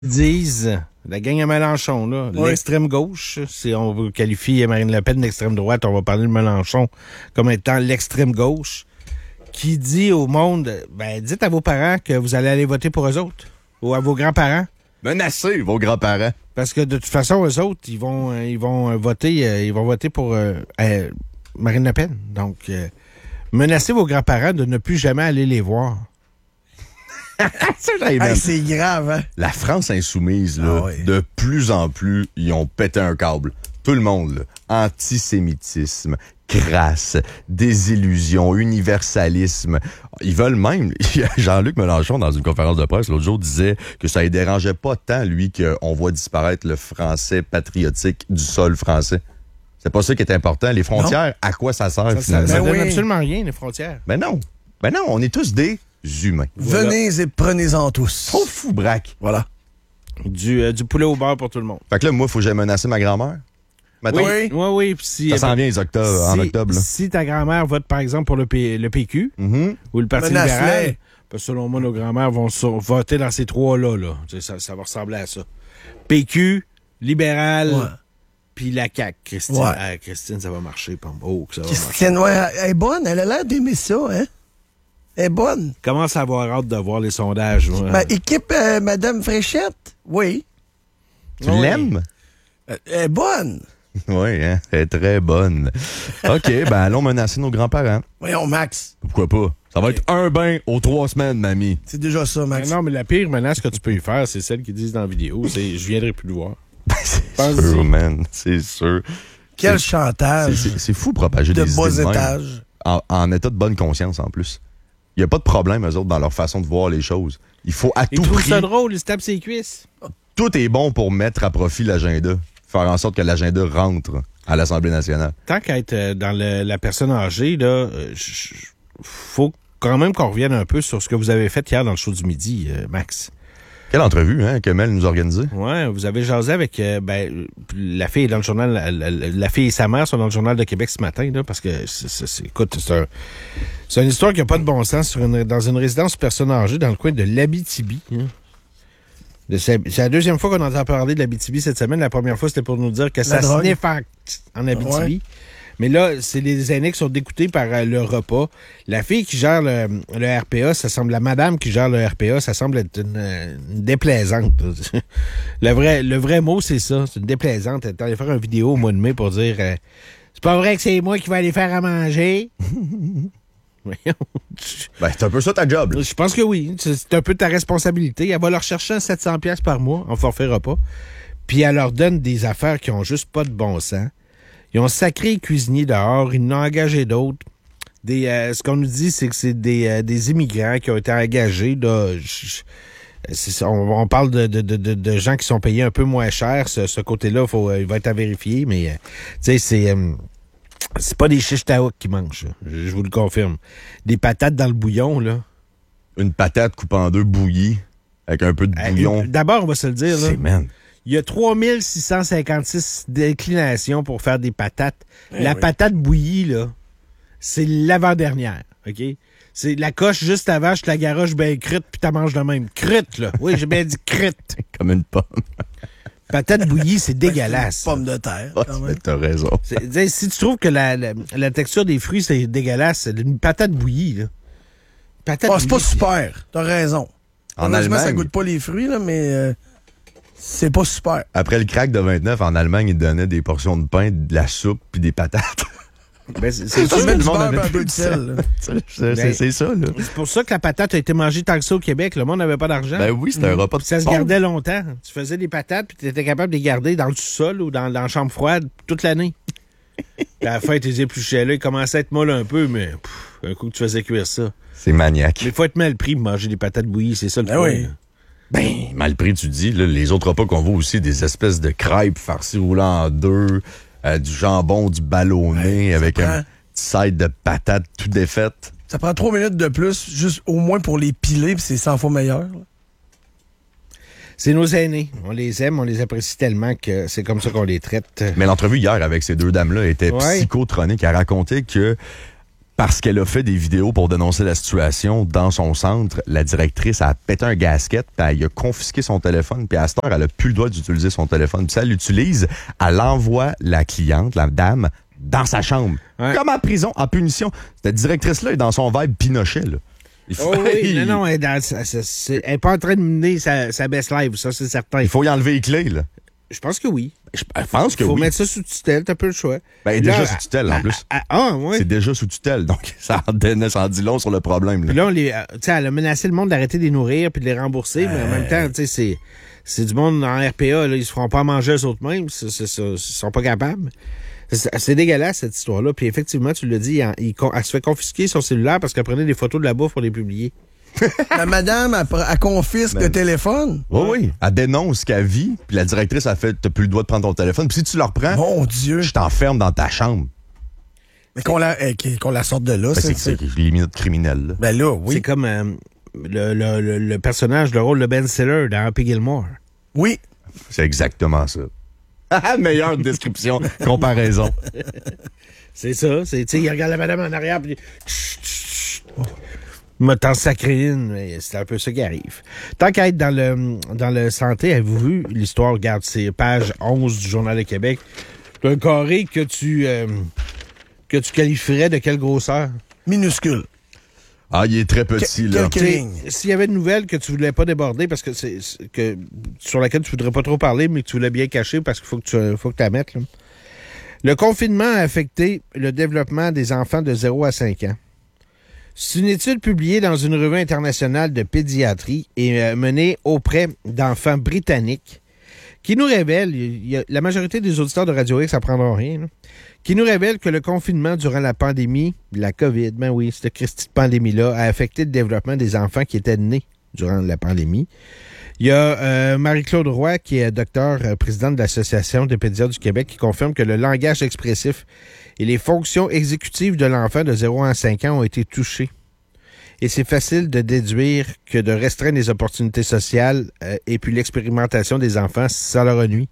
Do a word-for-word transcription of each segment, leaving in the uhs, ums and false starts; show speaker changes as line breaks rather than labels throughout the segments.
disent, la gang à Mélenchon, là, oui. L'extrême gauche, si on veut qualifier Marine Le Pen d'extrême droite, on va parler de Mélenchon comme étant l'extrême gauche, qui dit au monde, ben, dites à vos parents que vous allez aller voter pour eux autres, ou à vos grands-parents.
Menacez vos grands-parents.
Parce que de toute façon, eux autres, ils vont, ils vont voter, euh, ils vont voter pour euh, euh, Marine Le Pen. Donc, euh, menacez vos grands-parents de ne plus jamais aller les voir.
Hey, c'est grave, hein?
La France insoumise, là, ah oui. de plus en plus, ils ont pété un câble. Tout le monde, là. Antisémitisme, crasse, désillusion, universalisme. Ils veulent même... Jean-Luc Mélenchon, dans une conférence de presse, l'autre jour, disait que ça ne dérangeait pas tant, lui, qu'on voit disparaître le français patriotique du sol français. C'est pas ça qui est important. Les frontières, non. À quoi ça sert,
ça,
finalement?
Ça, ça donne
oui.
absolument rien, les frontières.
Ben non. Ben non, on est tous des... humains.
Voilà. Venez et prenez-en tous.
Trop fou, braque.
Voilà.
Du, euh, du poulet au beurre pour tout le monde.
Fait que là, moi, il faut que j'aille menacer ma grand-mère.
Mettons, oui, oui, oui. Si,
ça s'en vient les octobre,
si,
en octobre. Là.
Si ta grand-mère vote, par exemple, pour le, P, le P Q
mm-hmm.
ou le Parti
Menace-les.
libéral, parce que selon moi, nos grand-mères vont sur, voter dans ces trois-là. Là. Ça, ça va ressembler à ça. P Q, libéral, ouais. Puis la C A Q. Christine, ouais. ah, Christine, ça va marcher. Oh, que ça va
Christine,
marcher.
Ouais, elle est bonne. Elle a l'air d'aimer ça, hein? Elle est bonne.
Commence à avoir hâte de voir les sondages. Ouais.
Ben, équipe euh, Madame Fréchette, oui.
Tu
oui.
l'aimes?
Euh, elle est bonne.
Oui, hein? Elle est très bonne. OK, ben allons menacer nos grands-parents.
Voyons, Max.
Pourquoi pas? Ça va être un bain aux trois semaines, mamie.
C'est déjà ça, Max.
Mais non, mais la pire menace que tu peux y faire, c'est celle qu'ils disent dans la vidéo. C'est « je viendrai plus le voir ».
C'est Pense sûr, man. C'est sûr.
Quel
c'est,
chantage.
C'est, c'est, c'est fou propager
de
des
bas
idées de
étages.
En, en état de bonne conscience, en plus. Il n'y a pas de problème, eux autres, dans leur façon de voir les choses. Il faut à
ils
tout prix...
Ils trouvent ça drôle, ils se tapent ses cuisses.
Tout est bon pour mettre à profit l'agenda. Faire en sorte que l'agenda rentre à l'Assemblée nationale.
Tant qu'à être dans le, la personne âgée, là, il faut quand même qu'on revienne un peu sur ce que vous avez fait hier dans le show du midi, euh, Max.
Quelle entrevue, hein, que Mel nous a organisée.
Oui, vous avez jasé avec... Euh, ben, la fille est dans le journal... La, la, la fille et sa mère sont dans le Journal de Québec ce matin, là, parce que, c'est, c'est, c'est, écoute, c'est, un, c'est une histoire qui n'a pas de bon sens sur une, dans une résidence personne âgée dans le coin de l'Abitibi. Hein. C'est, c'est la deuxième fois qu'on entend parler de l'Abitibi cette semaine. La première fois, c'était pour nous dire que la ça sniffe en, en Abitibi. Ouais. Mais là, c'est les aînés qui sont dégoûtés par euh, le repas. La fille qui gère le, le R P A, ça semble, la madame qui gère le R P A, ça semble être une, une déplaisante. le, vrai, le vrai mot, c'est ça. C'est une déplaisante. Elle est allée faire une vidéo au mois de mai pour dire euh, c'est pas vrai que c'est moi qui vais aller faire à manger.
Ben, c'est un peu ça ta job. Là.
Je pense que oui. C'est un peu ta responsabilité. Elle va leur chercher sept cents dollars par mois en forfait repas. Puis elle leur donne des affaires qui ont juste pas de bon sens. Ils ont sacré les cuisiniers dehors, ils en ont engagé d'autres. Des, euh, ce qu'on nous dit, c'est que c'est des, euh, des immigrants qui ont été engagés. Là, je, c'est, on, on parle de, de, de, de gens qui sont payés un peu moins cher. Ce, ce côté-là, faut, il va être à vérifier, mais euh, tu sais, c'est, euh, c'est pas des chiches taouk qui mangent. Je, je vous le confirme. Des patates dans le bouillon, là.
Une patate coupée en deux bouillie, avec un peu de bouillon.
Euh, d'abord, on va se le dire, là.
C'est man.
Il y a trois mille six cent cinquante-six déclinations pour faire des patates. Eh la oui. patate bouillie, là, c'est l'avant-dernière, OK? C'est la coche juste avant, je te la garoche bien crute, puis t'en manges de même. Crute, là. Oui, j'ai bien dit crute.
Comme une pomme.
Patate bouillie, c'est dégueulasse.
Pomme de terre.
Oh, t'as raison.
C'est, si tu trouves que la, la, la texture des fruits, c'est dégueulasse, c'est une patate bouillie, là.
Patate oh, c'est bouillie, pas super. T'as raison.
En Allemagne,
ça goûte pas les fruits, là, mais... Euh... C'est pas super.
Après le crack de vingt-neuf, en Allemagne, ils donnaient des portions de pain, de la soupe puis des patates.
Ben, c'est, c'est, sûr,
le monde avait un peu de sel.
c'est, c'est, ben, c'est ça, là.
C'est pour ça que la patate a été mangée tant que ça au Québec. Le monde n'avait pas d'argent.
Ben oui, c'était mmh. un repas de
Ça se gardait longtemps. Tu faisais des patates puis tu étais capable de les garder dans le sous-sol ou dans, dans la chambre froide toute l'année. Puis à la fin, tes épluchés là, ils commençaient à être molles un peu, mais pff, un coup que tu faisais cuire ça.
C'est maniaque.
Mais il faut être mal pris pour manger des patates bouillies, c'est ça le
ben
point.
Oui.
Ben, mal pris, tu dis. Là, les autres repas qu'on voit aussi, des espèces de crêpes farcies roulant en deux, euh, du jambon, du ballonné, ouais, avec prend... un petit side de patates tout défaite.
Ça prend trois minutes de plus, juste au moins pour les piler, puis c'est cent fois meilleur. Là.
C'est nos aînés. On les aime, on les apprécie tellement que c'est comme ça qu'on les traite.
Mais l'entrevue hier avec ces deux dames-là était ouais. psychotronique. Elle racontait que Parce qu'elle a fait des vidéos pour dénoncer la situation dans son centre, la directrice a pété un gasket, puis elle a confisqué son téléphone, puis à cette heure, elle a plus le droit d'utiliser son téléphone. Puis ça, elle l'utilise, elle envoie la cliente, la dame, dans sa chambre. Ouais. Comme en prison, en punition. Cette directrice-là est dans son vibe Pinochet, là.
Il faut... Oh oui, non, non, elle n'est pas en train de mener sa, sa best life, ça, c'est certain.
Il faut y enlever les clés, là.
Je pense que oui.
Je pense que oui.
Il faut mettre ça sous tutelle, t'as peu le choix.
Ben, elle est déjà sous tutelle, en plus.
Ah, ah oui.
C'est déjà sous tutelle, donc ça en, ça en dit long sur le problème. Là.
Puis là, on les, elle a menacé le monde d'arrêter de les nourrir puis de les rembourser, euh... mais en même temps, tu sais, c'est, c'est du monde en R P A, là, ils se feront pas manger eux autres mêmes, c'est, c'est, c'est, ils sont pas capables. C'est, c'est dégueulasse, cette histoire-là. Puis effectivement, tu l'as dit, il, il, elle se fait confisquer son cellulaire parce qu'elle prenait des photos de la bouffe pour les publier.
La madame, elle, elle confisque ben, le téléphone.
Oui, oui. Elle dénonce qu'elle vit, puis la directrice a fait, t'as plus le droit de prendre ton téléphone. Puis si tu le reprends,
mon Dieu,
je t'enferme dans ta chambre.
Mais qu'on la, eh, qu'on la sorte de là,
ben, c'est, c'est, c'est les minutes criminelles.
Ben là, oui.
C'est comme euh, le, le, le, le personnage, le rôle de Ben Stiller dans Happy Gilmore.
Oui.
C'est exactement ça. Meilleure description, comparaison.
C'est ça. C'est, tu sais, il regarde la madame en arrière, puis m'a tant sacré une, mais c'est un peu ça qui arrive. Tant qu'à être dans le dans le santé, avez-vous vu l'histoire, regarde, c'est page onze du Journal de Québec, d'un carré que tu euh, que tu qualifierais de quelle grosseur?
Minuscule.
Ah, il est très petit, là.
S'il y avait une nouvelle que tu voulais pas déborder, parce que c'est que sur laquelle tu voudrais pas trop parler, mais que tu voulais bien cacher parce qu'il faut que tu faut que tu la mettes, là. Le confinement a affecté le développement des enfants de zéro à cinq ans. C'est une étude publiée dans une revue internationale de pédiatrie et euh, menée auprès d'enfants britanniques qui nous révèle, il y a, la majorité des auditeurs de Radio X n'apprendront rien, là, qui nous révèle que le confinement durant la pandémie, la COVID, ben oui, cette Christie de pandémie-là, a affecté le développement des enfants qui étaient nés durant la pandémie. Il y a euh, Marie-Claude Roy, qui est docteur, euh, présidente de l'Association des pédiatres du Québec, qui confirme que le langage expressif et les fonctions exécutives de l'enfant de zéro à cinq ans ont été touchées. Et c'est facile de déduire que de restreindre les opportunités sociales euh, et puis l'expérimentation des enfants, ça leur nuit.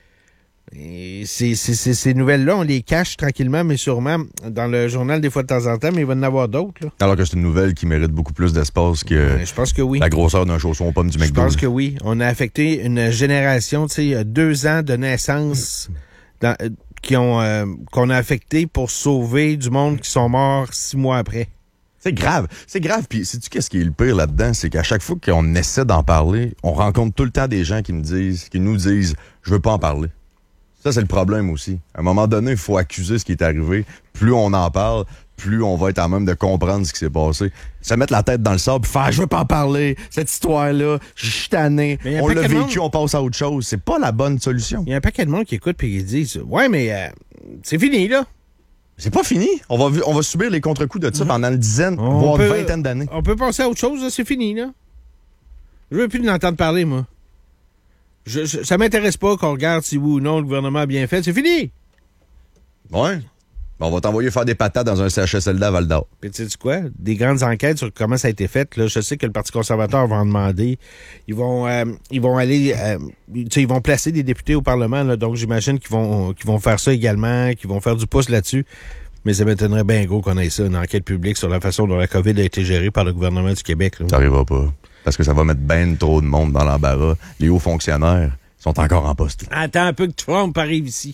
Et c'est, c'est, c'est, ces nouvelles-là, on les cache tranquillement, mais sûrement dans le journal des fois de temps en temps, mais il va y en avoir d'autres. Là.
Alors que c'est une nouvelle qui mérite beaucoup plus d'espace que
ouais, je pense que oui.
La grosseur d'un chausson aux pommes du McDo.
Je pense que oui. On a affecté une génération, tu sais, deux ans de naissance dans, qui ont euh, qu'on a affecté pour sauver du monde qui sont morts six mois après.
C'est grave. C'est grave. Puis, sais-tu qu'est-ce qui est le pire là-dedans? C'est qu'à chaque fois qu'on essaie d'en parler, on rencontre tout le temps des gens qui me disent, qui nous disent, je veux pas en parler. Ça, c'est le problème aussi. À un moment donné, il faut accuser ce qui est arrivé. Plus on en parle, plus on va être à même de comprendre ce qui s'est passé. Se mettre la tête dans le sable, faire, je veux pas en parler, cette histoire-là, je suis tanné, on l'a vécu, monde... on passe à autre chose. C'est pas la bonne solution.
Il y a un paquet de monde qui écoute et qui dit, ouais, mais euh, c'est fini, là.
C'est pas fini. On va, on va subir les contre-coups de ça pendant une dizaine, on voire
peut,
une vingtaine d'années.
On peut penser à autre chose, là, c'est fini, là. Je veux plus l'entendre parler, moi. Je, je, ça m'intéresse pas qu'on regarde si oui ou non le gouvernement a bien fait. C'est fini!
Ouais. On va t'envoyer faire des patates dans un C H S L D à Val-d'Or.
Puis tu sais quoi? Des grandes enquêtes sur comment ça a été fait. Là, je sais que le Parti conservateur va en demander. Ils vont euh, ils vont aller euh, tu sais, ils vont placer des députés au Parlement, là, donc j'imagine qu'ils vont qu'ils vont faire ça également, qu'ils vont faire du pouce là-dessus. Mais ça m'étonnerait bien gros qu'on ait ça, une enquête publique sur la façon dont la COVID a été gérée par le gouvernement du Québec. Là.
Ça n'arrivera pas. Parce que ça va mettre ben trop de monde dans l'embarras. Les hauts fonctionnaires sont encore en poste.
Attends un peu que Trump arrive ici.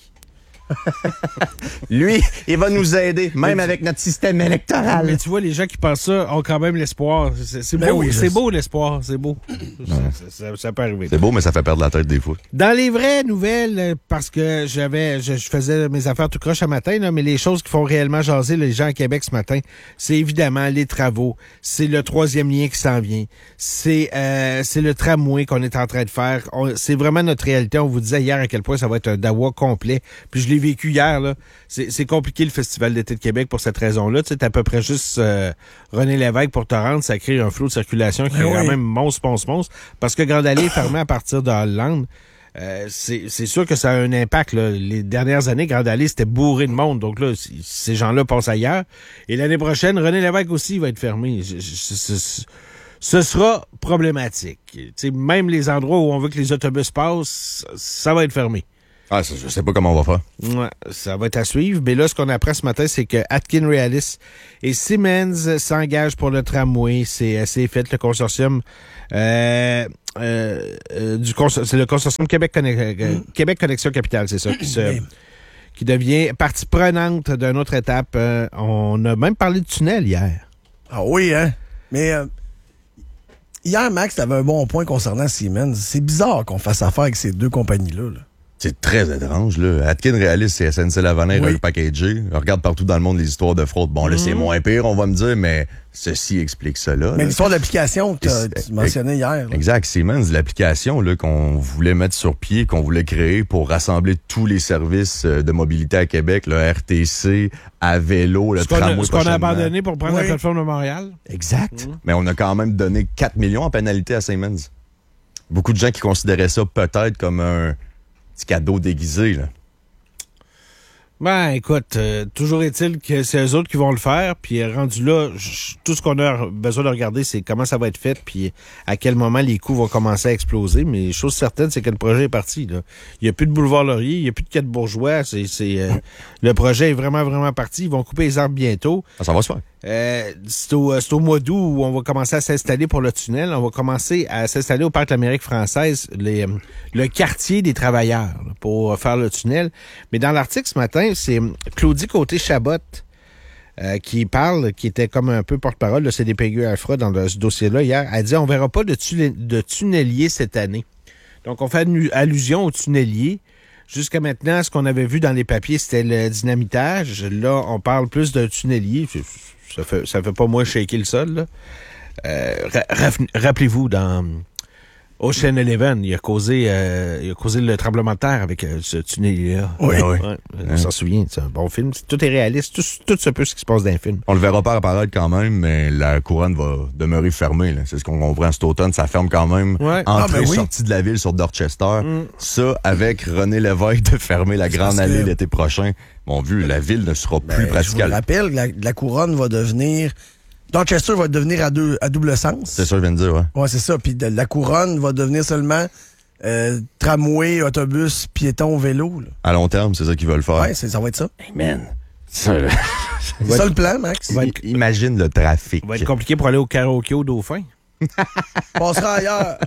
Lui, il va nous aider, même avec notre système électoral.
Mais tu vois, les gens qui pensent ça ont quand même l'espoir. C'est, c'est
ben
beau,
oui,
c'est beau l'espoir, c'est beau. Ça, ça, ça peut arriver.
C'est beau, mais ça fait perdre la tête des fois.
Dans les vraies nouvelles, parce que j'avais, je, je faisais mes affaires tout croche à matin, là, mais les choses qui font réellement jaser les gens à Québec ce matin, c'est évidemment les travaux, c'est le troisième lien qui s'en vient, c'est euh, c'est le tramway qu'on est en train de faire. On, c'est vraiment notre réalité. On vous disait hier à quel point ça va être un dawa complet. Puis je l'ai vécu hier, là. C'est, c'est compliqué le Festival d'été de Québec pour cette raison-là. Tu sais, t'as à peu près juste euh, René Lévesque pour te rendre, ça crée un flot de circulation qui est oui. quand même monstre, monstre, monstre. Parce que Grande Allée est fermée à partir de Hollande. Euh, c'est, c'est sûr que ça a un impact, là. Les dernières années, Grande Allée, c'était bourré de monde. Donc là, ces gens-là passent ailleurs. Et l'année prochaine, René Lévesque aussi va être fermé. Je, je, je, je, ce sera problématique. Tu sais, même les endroits où on veut que les autobus passent, ça va être fermé.
Ah, ça, je sais pas comment on va faire.
Ouais, ça va être à suivre. Mais là, ce qu'on apprend ce matin, c'est que Atkin Realis et Siemens s'engagent pour le tramway. C'est, c'est fait, le consortium euh, euh, euh, du consor- c'est le consortium Québec, Conne- euh, Québec Connexion Capitale, c'est ça, qui se qui devient partie prenante d'une autre étape. Euh, on a même parlé de tunnel hier.
Ah oui, hein? Mais euh, hier, Max, t'avais un bon point concernant Siemens. C'est bizarre qu'on fasse affaire avec ces deux compagnies-là. Là.
C'est très étrange, là. Atkin Realis, c'est S N C Lavalin
Oui.
repackagé. On regarde partout dans le monde les histoires de fraude. Bon, là, mmh. c'est moins pire, on va me dire, mais ceci explique cela.
Mais
là.
l'histoire d'application que tu mentionnais hier. Là.
Exact. Siemens, l'application là, qu'on voulait mettre sur pied, qu'on voulait créer pour rassembler tous les services de mobilité à Québec, le R T C, à vélo, le
ce qu'on
tramway
a, ce qu'on a abandonné pour prendre
oui.
la plateforme de Montréal.
Exact.
Mmh.
Mais on a quand même donné quatre millions en pénalité à Siemens. Beaucoup de gens qui considéraient ça peut-être comme un petit cadeau déguisé, là.
Ben, écoute, euh, toujours est-il que c'est eux autres qui vont le faire, puis rendu là, j- tout ce qu'on a besoin de regarder, c'est comment ça va être fait, puis à quel moment les coûts vont commencer à exploser. Mais chose certaine, c'est que le projet est parti, là. Il n'y a plus de boulevard Laurier, il n'y a plus de quai de Bourgeois. C'est, c'est, euh, le projet est vraiment, vraiment parti. Ils vont couper les arbres bientôt.
Ah, ça va se faire.
Euh, c'est, au, c'est au mois d'août où on va commencer à s'installer pour le tunnel. On va commencer à s'installer au Parc de l'Amérique française, les, le quartier des travailleurs, là, pour faire le tunnel. Mais dans l'article ce matin, c'est Claudie Côté-Chabot euh, qui parle, qui était comme un peu porte-parole de C D P Q Alfra dans le, ce dossier-là hier. Elle dit on verra pas de, tu, de tunnelier cette année. Donc, on fait une allusion au tunnelier. Jusqu'à maintenant, ce qu'on avait vu dans les papiers, c'était le dynamitage. Là, on parle plus de tunnelier. Ça fait, ça fait pas moins shaker le sol, là. Euh, ra- rappelez-vous, dans Ocean Eleven, il a causé, euh, il a causé le tremblement de terre avec euh, ce tunnelier-là.
Oui,
ouais,
oui.
Ouais, on ouais. s'en souvient, c'est un bon film. Tout est réaliste, tout, tout se peut ce qui se passe dans le film.
On le verra pas apparaître quand même, mais la couronne va demeurer fermée, là. C'est ce qu'on comprend cet automne. Ça ferme quand même.
Ouais.
Entrée
Ah, ben oui.
sortie de la ville sur Dorchester.
Mm.
Ça, avec René Lévesque de fermer la grande allée que... l'été prochain. Bon, vu, la ville ne sera
ben,
plus praticable.
Je vous rappelle, la, la couronne va devenir... Dorchester va devenir à, deux, à double sens.
C'est ça, je viens de dire, ouais.
Ouais, c'est ça. Puis de, la couronne va devenir seulement euh, tramway, autobus, piéton, vélo. Là.
À long terme, c'est ça qu'ils veulent faire.
Ouais, c'est, ça va être ça.
Hey, man. Ça,
c'est ça le plan, Max.
I- imagine le trafic.
Ça va être compliqué pour aller au karaoké au Dauphin.
Passera ailleurs.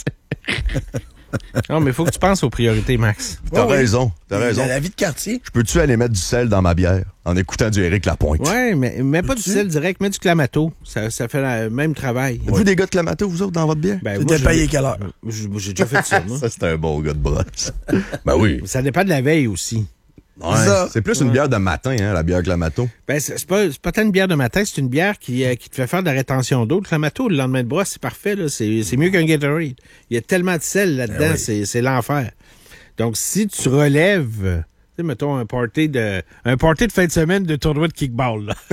Non, mais il faut que tu penses aux priorités, Max.
T'as
oui,
raison, t'as
oui.
raison.
La, la vie de quartier.
Je peux-tu aller mettre du sel dans ma bière en écoutant du Éric Lapointe?
Ouais, mais mets pas du
Peux-tu?
sel direct, mets du clamato. Ça, ça fait le même travail.
Êtes-vous
Ouais.
des gars de Clamato, vous autres, dans votre bière?
Ben,
Tu
moi,
t'es
je-
payé quelle heure?
J'ai j'ai déjà fait ça, moi.
Ça, c'est un bon gars de brosse. Ben oui.
Ça dépend de la veille aussi.
Ouais.
Ça.
C'est plus une bière de matin, hein, la bière Clamato.
Ben, c'est c'est pas, c'est pas tant une bière de matin, c'est une bière qui, euh, qui te fait faire de la rétention d'eau. Le clamato, le lendemain de brosse, c'est parfait, là. C'est, c'est mieux qu'un Gatorade. Il y a tellement de sel là-dedans,
Ben oui.
c'est, c'est l'enfer. Donc, si tu relèves, tu sais, mettons, un party de, un party de fin de semaine de tournoi de kickball, là.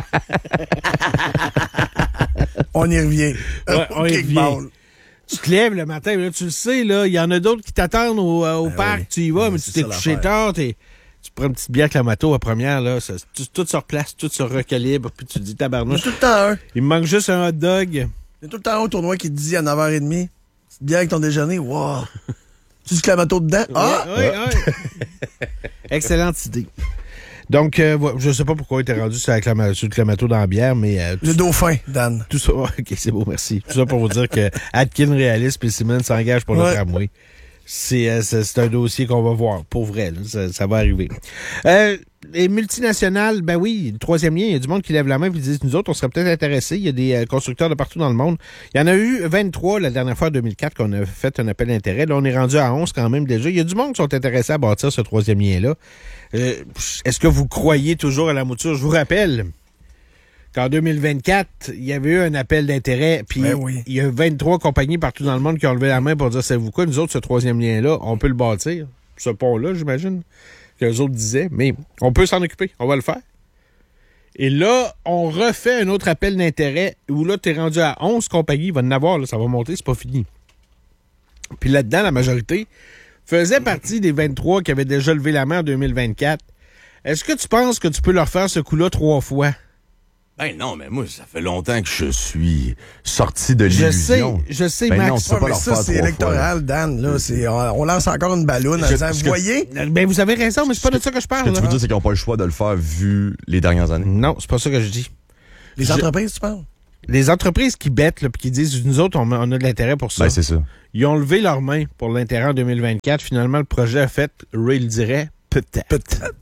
On y revient.
Ouais, on y
Kickball.
revient. Tu te lèves le matin, là, tu le sais, là, il y en a d'autres qui t'attendent au, euh, au
Ben
parc,
oui.
tu y vas,
Ouais,
mais
c'est
tu t'es
ça
couché
l'affaire.
tard, t'es, tu prends une petite bière Clamato à première, là, ça, tout, tout se replace, tout se recalibre, puis tu te dis,
Il y a
tabarnouche,
tout le temps un.
il me manque juste un hot dog.
Il y a tout le temps un au tournoi qui te dit à neuf heures trente, petite bière avec ton déjeuner. Wow. Tu dis clamato dedans? Ah!
Oui, oui. Excellente idée. Donc, euh, voilà, je sais pas pourquoi il était rendu sur, la clama- sur le clamato dans la bière, mais euh,
Le dauphin, Dan.
tout ça, ok, c'est beau, merci. Tout ça pour vous dire que Atkin Realis et Siemens s'engagent pour le
Ouais.
tramway. C'est, euh, c'est, c'est un dossier qu'on va voir, pour vrai, là, ça, ça va arriver. Euh, les multinationales, ben oui, le troisième lien, il y a du monde qui lève la main et qui disent, nous autres, on serait peut-être intéressés. Il y a des euh, constructeurs de partout dans le monde. Il y en a eu vingt-trois la dernière fois, en deux mille quatre, qu'on a fait un appel d'intérêt. Là, on est rendu à onze quand même déjà. Il y a du monde qui sont intéressés à bâtir ce troisième lien-là. Euh, est-ce que vous croyez toujours à la mouture? Je vous rappelle qu'en deux mille vingt-quatre, il y avait eu un appel d'intérêt, puis
Ben oui.
il y a vingt-trois compagnies partout dans le monde qui ont levé la main pour dire, savez-vous quoi, nous autres, ce troisième lien-là, on peut le bâtir. Ce pont-là, j'imagine, que les autres disaient, mais on peut s'en occuper, on va le faire. Et là, on refait un autre appel d'intérêt où là, t'es rendu à onze compagnies, il va en avoir, là, ça va monter, c'est pas fini. Puis là-dedans, la majorité faisait partie des vingt-trois qui avaient déjà levé la main en deux mille vingt-quatre. Est-ce que tu penses que tu peux leur faire ce coup-là trois fois?
Ben non, mais moi, ça fait longtemps que je suis sorti de
Je sais,
l'illusion.
je sais,
Ben
Max.
non, tu peux
Ouais,
pas
mais
leur
ça,
faire
c'est
trois
électoral,
fois.
Dan. Là, c'est, on, on lance encore une balloune en
Je-
disant,
ce
vous
que-
voyez?
Ben, vous avez raison, mais c'est pas de ça que je
Ce
parle.
que tu
là.
veux dire, c'est qu'ils n'ont pas le choix de le faire vu les dernières années.
Non, c'est pas ça que je dis.
Les
Je-
entreprises, tu parles?
Les entreprises qui bêtent, là, puis qui disent, nous autres, on, on a de l'intérêt pour ça.
Ben, c'est ça.
Ils ont levé leurs mains pour l'intérêt en deux mille vingt-quatre. Finalement, le projet a fait, Ray le dirait, peut-être.
Peut-être.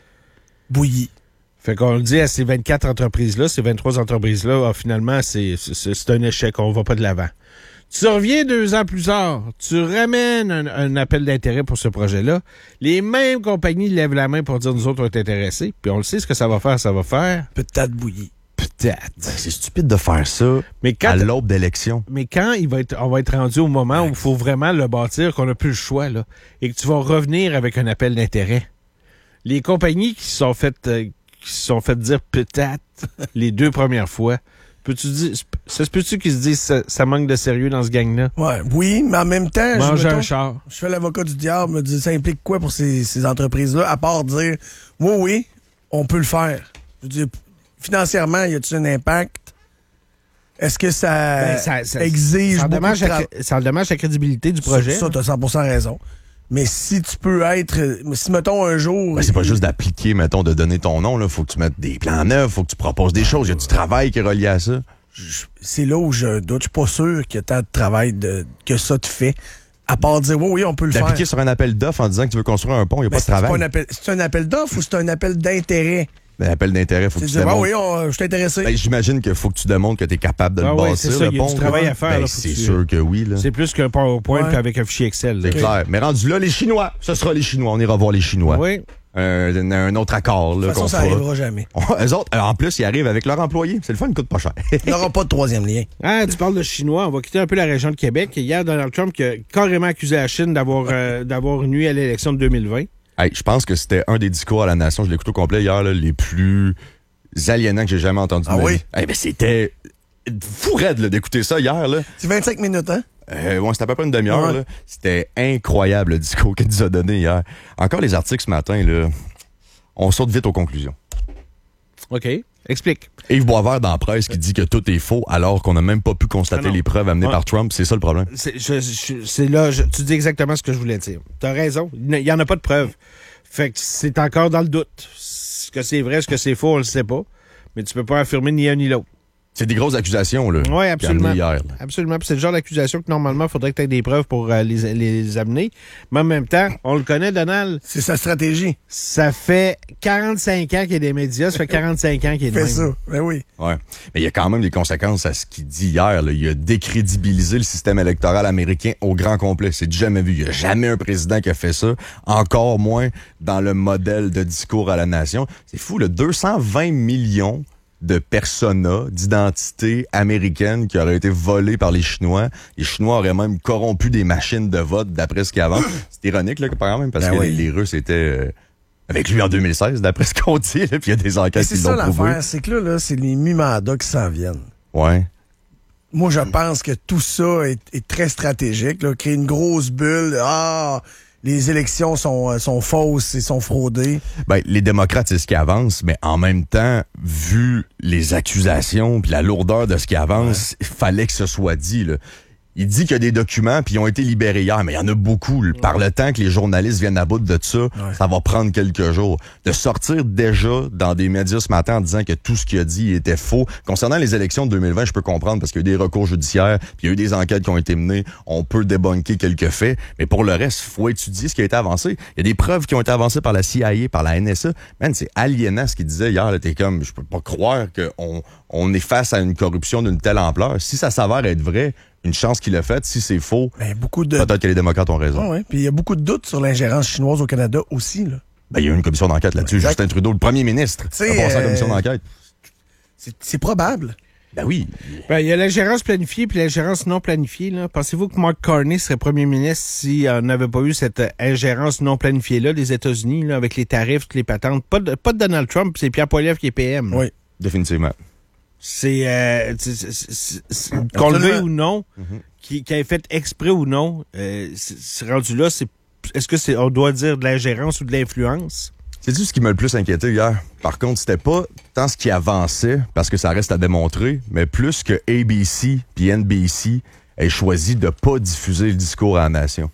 Bouilli.
Fait qu'on le dit à ces vingt-quatre entreprises-là, ces vingt-trois entreprises-là, ah, finalement, c'est, c'est, c'est un échec, on va pas de l'avant. Tu reviens deux ans plus tard, tu ramènes un, un appel d'intérêt pour ce projet-là. Les mêmes compagnies lèvent la main pour dire, nous autres, on est intéressés. Puis on le sait, ce que ça va faire, ça va faire.
Peut-être bouilli.
Peut-être.
Ben, c'est stupide de faire ça
Mais quand,
à l'aube d'élection.
mais quand il va être, on va être rendu au moment où il faut vraiment le bâtir, qu'on n'a plus le choix, là, et que tu vas revenir avec un appel d'intérêt. Les compagnies qui se sont faites, euh, qui se sont fait dire peut-être les deux premières fois, peux-tu dire, ça se peut-tu qu'ils se disent ça, ça manque de sérieux dans ce gang-là?
Ouais, oui, mais en même temps, je,
Manger
mettons,
un char.
je fais l'avocat du diable, me dis, ça implique quoi pour ces, ces entreprises-là, à part dire, oui, oui, on peut le faire. Je veux dire, financièrement, y a-t-il un impact? Est-ce que ça,
Ben, ça- ça-
exige
ça
beaucoup de
endommage, la,
travail?
cré- ça endommage la crédibilité du projet.
Ça, tu as cent pour cent raison. Mais si tu peux être... Si, mettons, un jour...
Ben, c'est pas juste d'appliquer, mettons, de donner ton nom. Là. Faut que tu mettes des plans neufs, faut que tu proposes des choses. Il y a du travail qui est relié à ça.
je- c'est là où je doute. Je suis pas sûr qu'il y a tant de travail de, que ça te fait. À part dire, oui, oui, on peut le faire.
D'appliquer sur un appel d'offres en disant que tu veux construire un pont, il n'y a
Ben,
pas de
c'est pas
travail.
un appel, c'est un appel d'offre ou c'est un appel d'intérêt?
Un appel d'intérêt, faut que
C'est
tu
dire, ah
démontres.
oui, on- je suis intéressé.
Ben, j'imagine qu'il faut que tu démontres que tu es capable de
Ah
le
ouais,
bâtir,
c'est ça,
le
il y a
pont.
du travail
quoi.
à faire,
Ben,
là, faut
c'est
que tu-
sûr que oui. Là.
C'est plus qu'un PowerPoint
Ouais.
qu'avec un fichier Excel. là.
C'est clair. Mais rendu là, les Chinois. Ce sera les Chinois. On ira voir les Chinois.
Oui.
Un, un autre accord
De
là,
toute façon,
qu'on
ça
fera.
n'arrivera jamais.
Eux autres, euh, en plus, ils arrivent avec leurs employés. C'est le fun, ils coûtent pas cher.
Il n'y aura pas de troisième lien.
Ah, tu parles de Chinois. On va quitter un peu la région de Québec. Hier, Donald Trump qui a carrément accusé la Chine d'avoir euh, d'avoir nuit à l'élection de deux mille vingt.
Hey, je pense que c'était un des discours à la nation, je l'ai écouté au complet hier, là, les plus aliénants que j'ai jamais entendus.
Ah
de ma
oui?
vie. Hey, ben, c'était fou raide là, d'écouter ça hier. Là.
C'est vingt-cinq minutes, hein?
Euh, ouais, c'était à peu près une demi-heure.
Ouais.
là. C'était incroyable le discours qu'il nous a donné hier. Encore les articles ce matin, là, on saute vite aux conclusions.
OK. Explique.
Yves Boisvert dans la presse qui dit que tout est faux alors qu'on n'a même pas pu constater
Ah non.
les preuves amenées
Ouais.
par Trump. C'est ça le problème.
C'est je- je- c'est là, je- tu dis exactement ce que je voulais dire. T'as raison. Il n'y en a pas de preuves. Fait que c'est encore dans le doute. Ce que c'est vrai, ce que c'est faux, on le sait pas. Mais tu peux pas affirmer ni un ni l'autre.
C'est des grosses accusations là.
Oui, absolument.
qu'il a amenées hier, là.
Absolument. Puis c'est le genre d'accusation que normalement, il faudrait que tu aies des preuves pour euh, les, les amener. Mais en même temps, on le connaît, Donald.
C'est sa stratégie.
Ça fait quarante-cinq ans qu'il y a des médias. Ça fait quarante-cinq ans qu'il y a
Il
de
fait
même.
ça. Ben oui.
Ouais. Mais il y a quand même des conséquences à ce qu'il dit hier. Là. Il a décrédibilisé le système électoral américain au grand complet. C'est jamais vu. Il n'y a jamais un président qui a fait ça. Encore moins dans le modèle de discours à la nation. C'est fou, le deux cent vingt millions de personas, d'identités américaines qui auraient été volées par les Chinois. Les Chinois auraient même corrompu des machines de vote d'après ce qu'il y a avant. C'est ironique, là, quand même, parce
Ben
que
oui.
les, les Russes étaient euh, avec lui en deux mille seize, d'après ce qu'on dit. Là, puis il y a des
Mais
enquêtes
c'est
qui
ça
l'ont prouvé.
l'affaire, c'est que là, là c'est les mi-mandats qui s'en viennent.
Ouais.
Moi, je pense que tout ça est, est très stratégique. Là. Créer une grosse bulle. Ah, les élections sont, euh, sont fausses et sont fraudées.
Ben, les démocrates, c'est ce qui avance, mais en même temps, vu les accusations puis la lourdeur de ce qui avance, il fallait que ce soit dit, là. Il dit qu'il y a des documents, puis ils ont été libérés hier, mais il y en a beaucoup. Là. Par le temps que les journalistes viennent à bout de ça, ça va prendre quelques jours. De sortir déjà dans des médias ce matin en disant que tout ce qu'il a dit était faux. Concernant les élections de deux mille vingt, je peux comprendre parce qu'il y a eu des recours judiciaires, puis il y a eu des enquêtes qui ont été menées. On peut débunker quelques faits, mais pour le reste, il faut étudier ce qui a été avancé. Il y a des preuves qui ont été avancées par la C I A, par la N S A. Man, c'est aliénant ce qu'il disait hier. Là, t'es comme, je peux pas croire qu'on on est face à une corruption d'une telle ampleur. Si ça s'avère être vrai, une chance qu'il a faite. Si c'est faux,
Ben, beaucoup de...
peut-être que les démocrates ont raison.
Ah ouais. Puis il y a beaucoup de doutes sur l'ingérence chinoise au Canada aussi. Là.
Ben, il y a eu une commission d'enquête là-dessus.
Exact.
Justin Trudeau, le premier ministre, a
sais,
passé en
euh,
commission d'enquête.
C'est, c'est probable.
Ben oui.
Ben, il y a l'ingérence planifiée puis l'ingérence non planifiée. Là. Pensez-vous que Mark Carney serait premier ministre si on n'avait pas eu cette euh, ingérence non planifiée-là des États-Unis, là, avec les tarifs, toutes les patentes? Pas de, pas de Donald Trump, c'est Pierre Poilievre qui est P M. là.
Oui.
Définitivement.
C'est, euh, c'est- c'est- c'est- c'est- qu'on le veuille ou non, qui, qui ait fait exprès ou non, euh, c'est c'est rendu là, c'est, est-ce que c'est, on doit dire de l'ingérence ou de l'influence?
C'est-tu ce qui m'a le plus inquiété hier? Par contre, c'était pas tant ce qui avançait, parce que ça reste à démontrer, mais plus que A B C puis N B C aient choisi de pas diffuser le discours à la nation.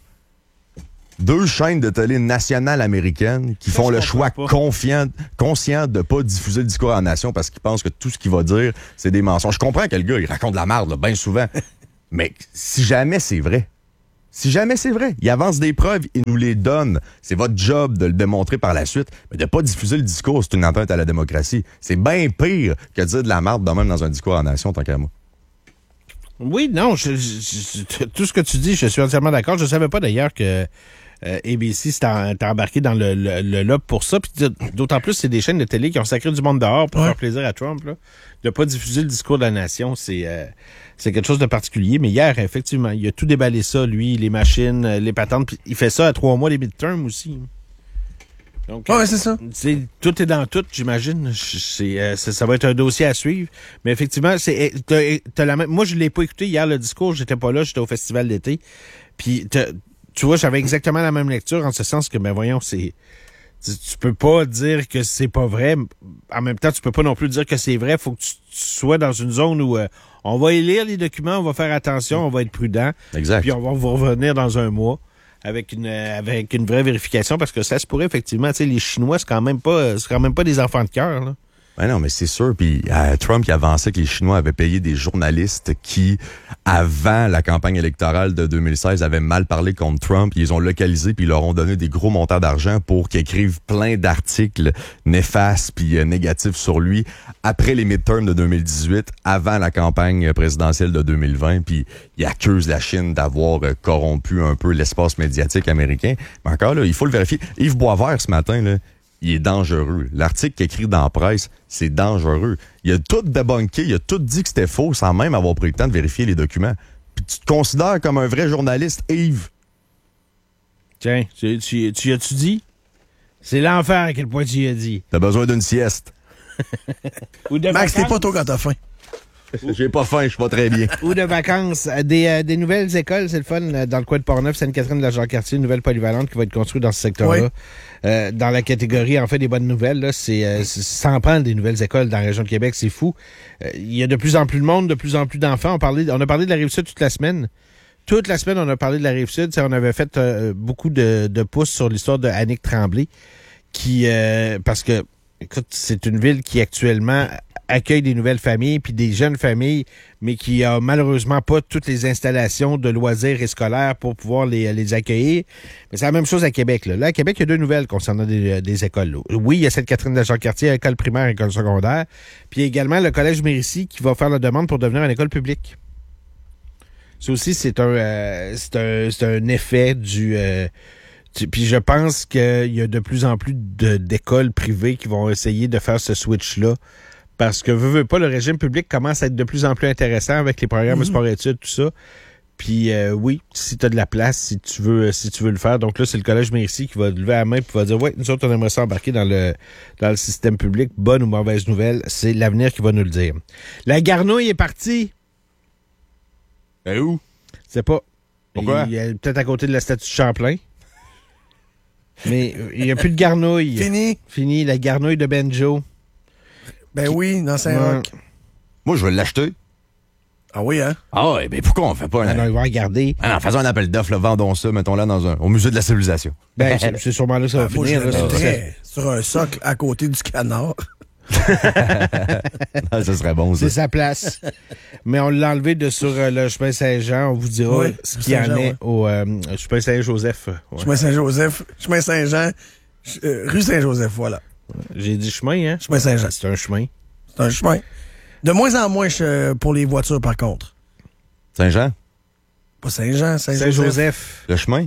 Deux chaînes de télé nationales américaines qui
Ça,
font
je
le choix
comprends pas.
confiant, conscient de pas diffuser le discours à la nation parce qu'ils pensent que tout ce qu'il va dire, c'est des mensonges. Je comprends que le gars, il raconte de la merde, là, bien souvent. Mais si jamais c'est vrai, si jamais c'est vrai, il avance des preuves, il nous les donne. C'est votre job de le démontrer par la suite. Mais de pas diffuser le discours, c'est une atteinte à la démocratie. C'est bien pire que de dire de la merde de même dans un discours à la nation, tant qu'à moi.
Oui, non, je, je, je, tout ce que tu dis, je suis entièrement d'accord. Je savais pas d'ailleurs que euh, A B C s'était embarqué dans le, le, le lob pour ça. Puis d'autant plus, c'est des chaînes de télé qui ont sacré du monde dehors pour
ouais.
faire plaisir à Trump. Là. De pas diffuser le discours de la nation, c'est euh, c'est quelque chose de particulier. Mais hier, effectivement, il a tout déballé ça, lui, les machines, les patentes. Puis il fait ça à trois mois les midterms aussi. Donc,
ouais, c'est ça.
C'est, tout est dans tout, j'imagine. C'est, euh, ça, ça va être un dossier à suivre. Mais effectivement, c'est, t'as, t'as la même, moi, je l'ai pas écouté hier, le discours. J'étais pas là, j'étais au festival d'été. Puis, tu vois, j'avais exactement la même lecture, en ce sens que, ben voyons, c'est... Tu, tu peux pas dire que c'est pas vrai. En même temps, tu peux pas non plus dire que c'est vrai. Faut que tu, tu sois dans une zone où euh, on va y lire les documents, on va faire attention, on va être prudent.
Exact.
Puis on va vous revenir dans un mois. Avec une avec une vraie vérification, parce que ça se pourrait effectivement, tu sais, les Chinois, c'est quand même pas c'est quand même pas des enfants de cœur, là.
Ben non, mais c'est sûr. Puis euh, Trump qui avançait que les Chinois avaient payé des journalistes qui, avant la campagne électorale de deux mille seize, avaient mal parlé contre Trump. Ils les ont localisés puis ils leur ont donné des gros montants d'argent pour qu'ils écrivent plein d'articles néfastes puis euh, négatifs sur lui après les midterms de deux mille dix-huit, avant la campagne présidentielle de deux mille vingt. Puis ils accusent la Chine d'avoir euh, corrompu un peu l'espace médiatique américain. Mais encore là, il faut le vérifier. Yves Boisvert, ce matin, là, il est dangereux. L'article qu'il écrit dans la presse, c'est dangereux. Il a tout débunké, il a tout dit que c'était faux sans même avoir pris le temps de vérifier les documents. Puis tu te considères comme un vrai journaliste, Yves.
Tiens, tu, tu, tu as-tu dit? C'est l'enfer à quel point tu y as dit.
T'as besoin d'une sieste.
Ou de
Max, t'es
vacances.
pas tôt quand t'as faim.
J'ai pas faim, je suis pas très bien.
Ou de vacances. Euh, Des, euh, des nouvelles écoles, c'est le fun, euh, dans le coin de Portneuf, Sainte-Catherine de la Jacques-Cartier, une nouvelle polyvalente qui va être construite dans ce secteur-là.
Oui.
Euh, dans la catégorie, en fait, des bonnes nouvelles, là, c'est, euh, c'est sans prendre des nouvelles écoles dans la région de Québec, c'est fou. Euh, Il y a de plus en plus de monde, de plus en plus d'enfants. On, parlait, on a parlé de la Rive-Sud toute la semaine. Toute la semaine, on a parlé de la Rive-Sud. T'sais, on avait fait euh, beaucoup de, de pouces sur l'histoire de Annick Tremblay, qui, euh, parce que, écoute, c'est une ville qui actuellement accueille des nouvelles familles puis des jeunes familles, mais qui a malheureusement pas toutes les installations de loisirs et scolaires pour pouvoir les, les accueillir. Mais c'est la même chose à Québec. Là, là à Québec, il y a deux nouvelles concernant des, des écoles. Là. Oui, il y a Sainte-Catherine de la Jacques-Cartier, école primaire et école secondaire. Puis également le Collège Mérisy qui va faire la demande pour devenir une école publique. Ça aussi, c'est un, euh, c'est un, c'est un effet du... Euh, du- puis je pense qu'il y a de plus en plus de, d'écoles privées qui vont essayer de faire ce switch-là. Parce que, veux, veux pas, le régime public commence à être de plus en plus intéressant avec les programmes de sport-études, tout ça. Puis euh, oui, si tu as de la place, si tu veux si tu veux le faire. Donc là, c'est le Collège Mérisy qui va lever la main et va dire « Ouais, nous autres, on aimerait s'embarquer dans le dans le système public. Bonne ou mauvaise nouvelle, c'est l'avenir qui va nous le dire. » La garnouille est partie.
Et où?
C'est pas.
Pourquoi?
Il est peut-être à côté de la statue de Champlain. Mais euh, il n'y a plus de garnouille.
Fini?
Fini, la garnouille de Benjo.
Ben oui, dans Saint-Roch.
Moi, je vais l'acheter.
Ah oui, hein?
Ah ouais, mais pourquoi on fait pas un...
Alors, il va regarder.
Ah non, faisons un appel d'offres, là, vendons ça, mettons-là dans un... au musée de la civilisation.
Ben, c'est, c'est sûrement là que ça va
Ah, moi, je
finir.
le
là, c'est-
mettrais sur un socle à côté du canard.
Ah, ça serait bon, ça.
C'est sa place. Mais on l'a enlevé de sur euh, le chemin Saint-Jean. On vous dira
Oui,
ce qu'il y en
Saint-Jean,
est
ouais.
au euh, chemin Saint-Joseph. Ouais.
Chemin Saint-Joseph, chemin Saint-Jean, ch- euh, rue Saint-Joseph, voilà.
J'ai dit chemin, hein?
Chemin Saint-Jean.
C'est un chemin.
C'est un chemin. De moins en moins euh, pour les voitures, par contre.
Saint-Jean?
Pas Saint-Jean, Saint-Joseph.
Saint-Joseph.
Le chemin?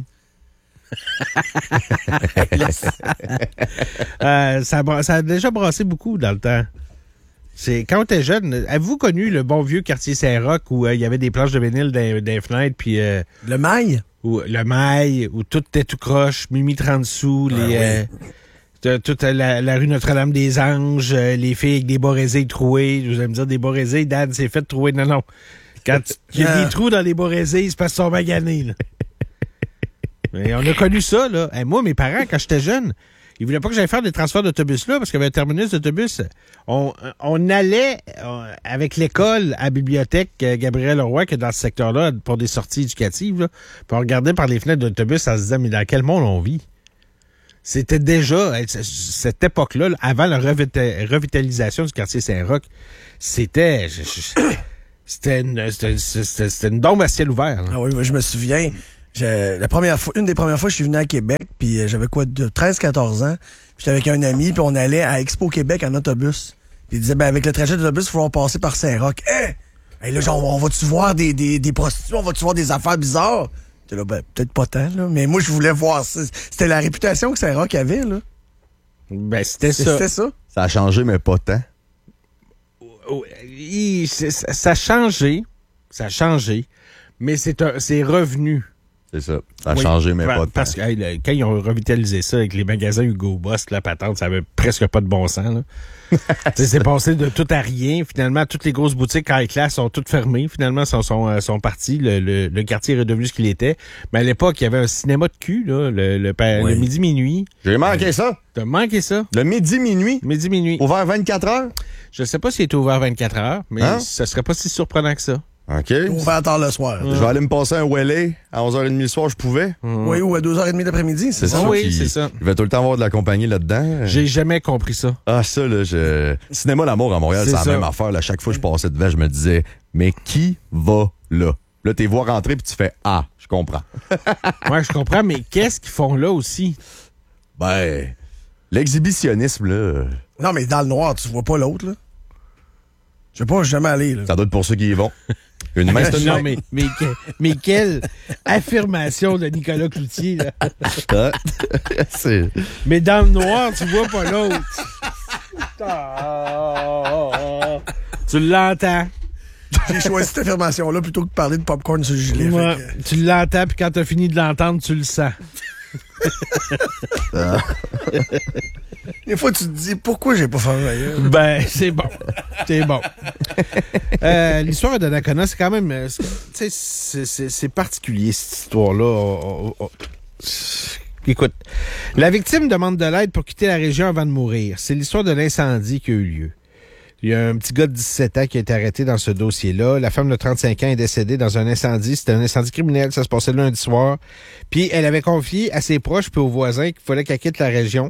Euh, ça, a bra- ça a déjà brassé beaucoup dans le temps. C'est quand on était jeune. Avez-vous connu le bon vieux quartier Saint-Roch où euh, il y avait des planches de vinyle dans, dans les fenêtres, puis euh,
Le mail?
où, le mail, où tout était tout croche, Mimi trente sous, les, euh, t- toute la, la rue Notre-Dame-des-Anges, euh, les filles avec des borésilles trouées. Vous allez me dire des borésilles, Dan s'est fait trouer. Non, non. Quand il y a des trous dans les borésilles, c'est parce qu'ils sont maganés, là. Mais on a connu ça, là. Hey, moi, mes parents, quand j'étais jeune, Ils voulaient pas que j'aille faire des transferts d'autobus là parce qu'il y avait un terminus d'autobus. On, on allait on, avec l'école à la bibliothèque euh, Gabriel Leroy, qui est dans ce secteur-là, pour des sorties éducatives. Là. Puis on regardait par les fenêtres d'autobus, on se disait, mais dans quel monde on vit? C'était déjà, cette époque-là, là, avant la revita- revitalisation du quartier Saint-Roch, c'était... Je, je, c'était, une, c'était, c'était, c'était une dombe à ciel ouvert. Là.
Ah oui, moi, je me souviens... Je, la première fois, une des premières fois, je suis venu à Québec, puis euh, j'avais quoi, de treize quatorze ans. J'étais avec un ami, puis on allait à Expo Québec en autobus. Puis il disait, ben avec le trajet d'autobus, il faut passer par Saint-Roch. Hé! Hey, là, genre, on va-tu voir des, des, des prostituées, on va-tu voir des affaires bizarres? J'étais là, ben, peut-être pas tant, là, mais moi, je voulais voir ça. C'était la réputation que Saint-Roch avait, là.
Ben, c'était ça.
C'était ça.
Ça a changé, mais pas tant.
Il, ça, ça a changé. Ça a changé. Mais c'est, un, c'est revenu.
C'est ça. Ça a
oui,
changé, mais
pa-
pas tant.
Parce que hey, là, quand ils ont revitalisé ça avec les magasins Hugo Boss, la patente, ça avait presque pas de bon sens. Là. C'est passé de tout à rien. Finalement, toutes les grosses boutiques high class sont toutes fermées. Finalement, sont, sont, sont parties. Le, le, le quartier est redevenu ce qu'il était. Mais à l'époque, il y avait un cinéma de cul, là, le, le, oui. le midi-minuit.
J'ai manqué ça.
T'as manqué ça?
Le midi-minuit?
Midi-minuit.
Ouvert vingt-quatre heures?
Je sais pas s'il était ouvert vingt-quatre heures, mais hein? Ça serait pas si surprenant que ça.
OK.
Ouvert tard le soir.
Je vais aller me passer un Welly à onze heures trente le soir, je pouvais.
Mmh. Oui, ou à deux heures trente l'après-midi, c'est, c'est ça?
Oui,
qui,
c'est ça.
Il va tout le temps avoir de la compagnie là-dedans.
J'ai jamais compris ça.
Ah, ça, là, je... Cinéma L'Amour à Montréal, c'est, c'est la même affaire. Là. Chaque fois que je passais devant, je me disais, mais qui va là? Là, t'es voir rentrer puis tu fais, ah, je comprends.
Ouais, je comprends, mais qu'est-ce qu'ils font là aussi?
Ben, l'exhibitionnisme, là.
Non, mais dans le noir, tu vois pas l'autre, là. Je sais pas, je suis jamais allé, là.
Ça doit être pour ceux qui y vont. Une main, c'est une
non,
main.
mais, mais, que, mais quelle affirmation de Nicolas Cloutier, là.
Ah, c'est...
Mais dans le noir, tu vois pas l'autre. Tu l'entends.
J'ai choisi cette affirmation-là plutôt que de parler de popcorn sur le gilet.
Ouais,
que...
Tu l'entends, puis quand t'as fini de l'entendre, tu le sens.
Ah.
Des fois, tu te dis, pourquoi j'ai pas fait ailleurs?
Ben, c'est bon. C'est bon. Euh, l'histoire de Donnacona, c'est quand même... C'est, c'est, c'est, c'est particulier, cette histoire-là. Oh, oh, oh. Écoute, la victime demande de l'aide pour quitter la région avant de mourir. C'est l'histoire de l'incendie qui a eu lieu. Il y a un petit gars de dix-sept ans qui a été arrêté dans ce dossier-là. La femme de trente-cinq ans est décédée dans un incendie. C'était un incendie criminel. Ça se passait le lundi soir. Puis elle avait confié à ses proches puis aux voisins qu'il fallait qu'elle quitte la région.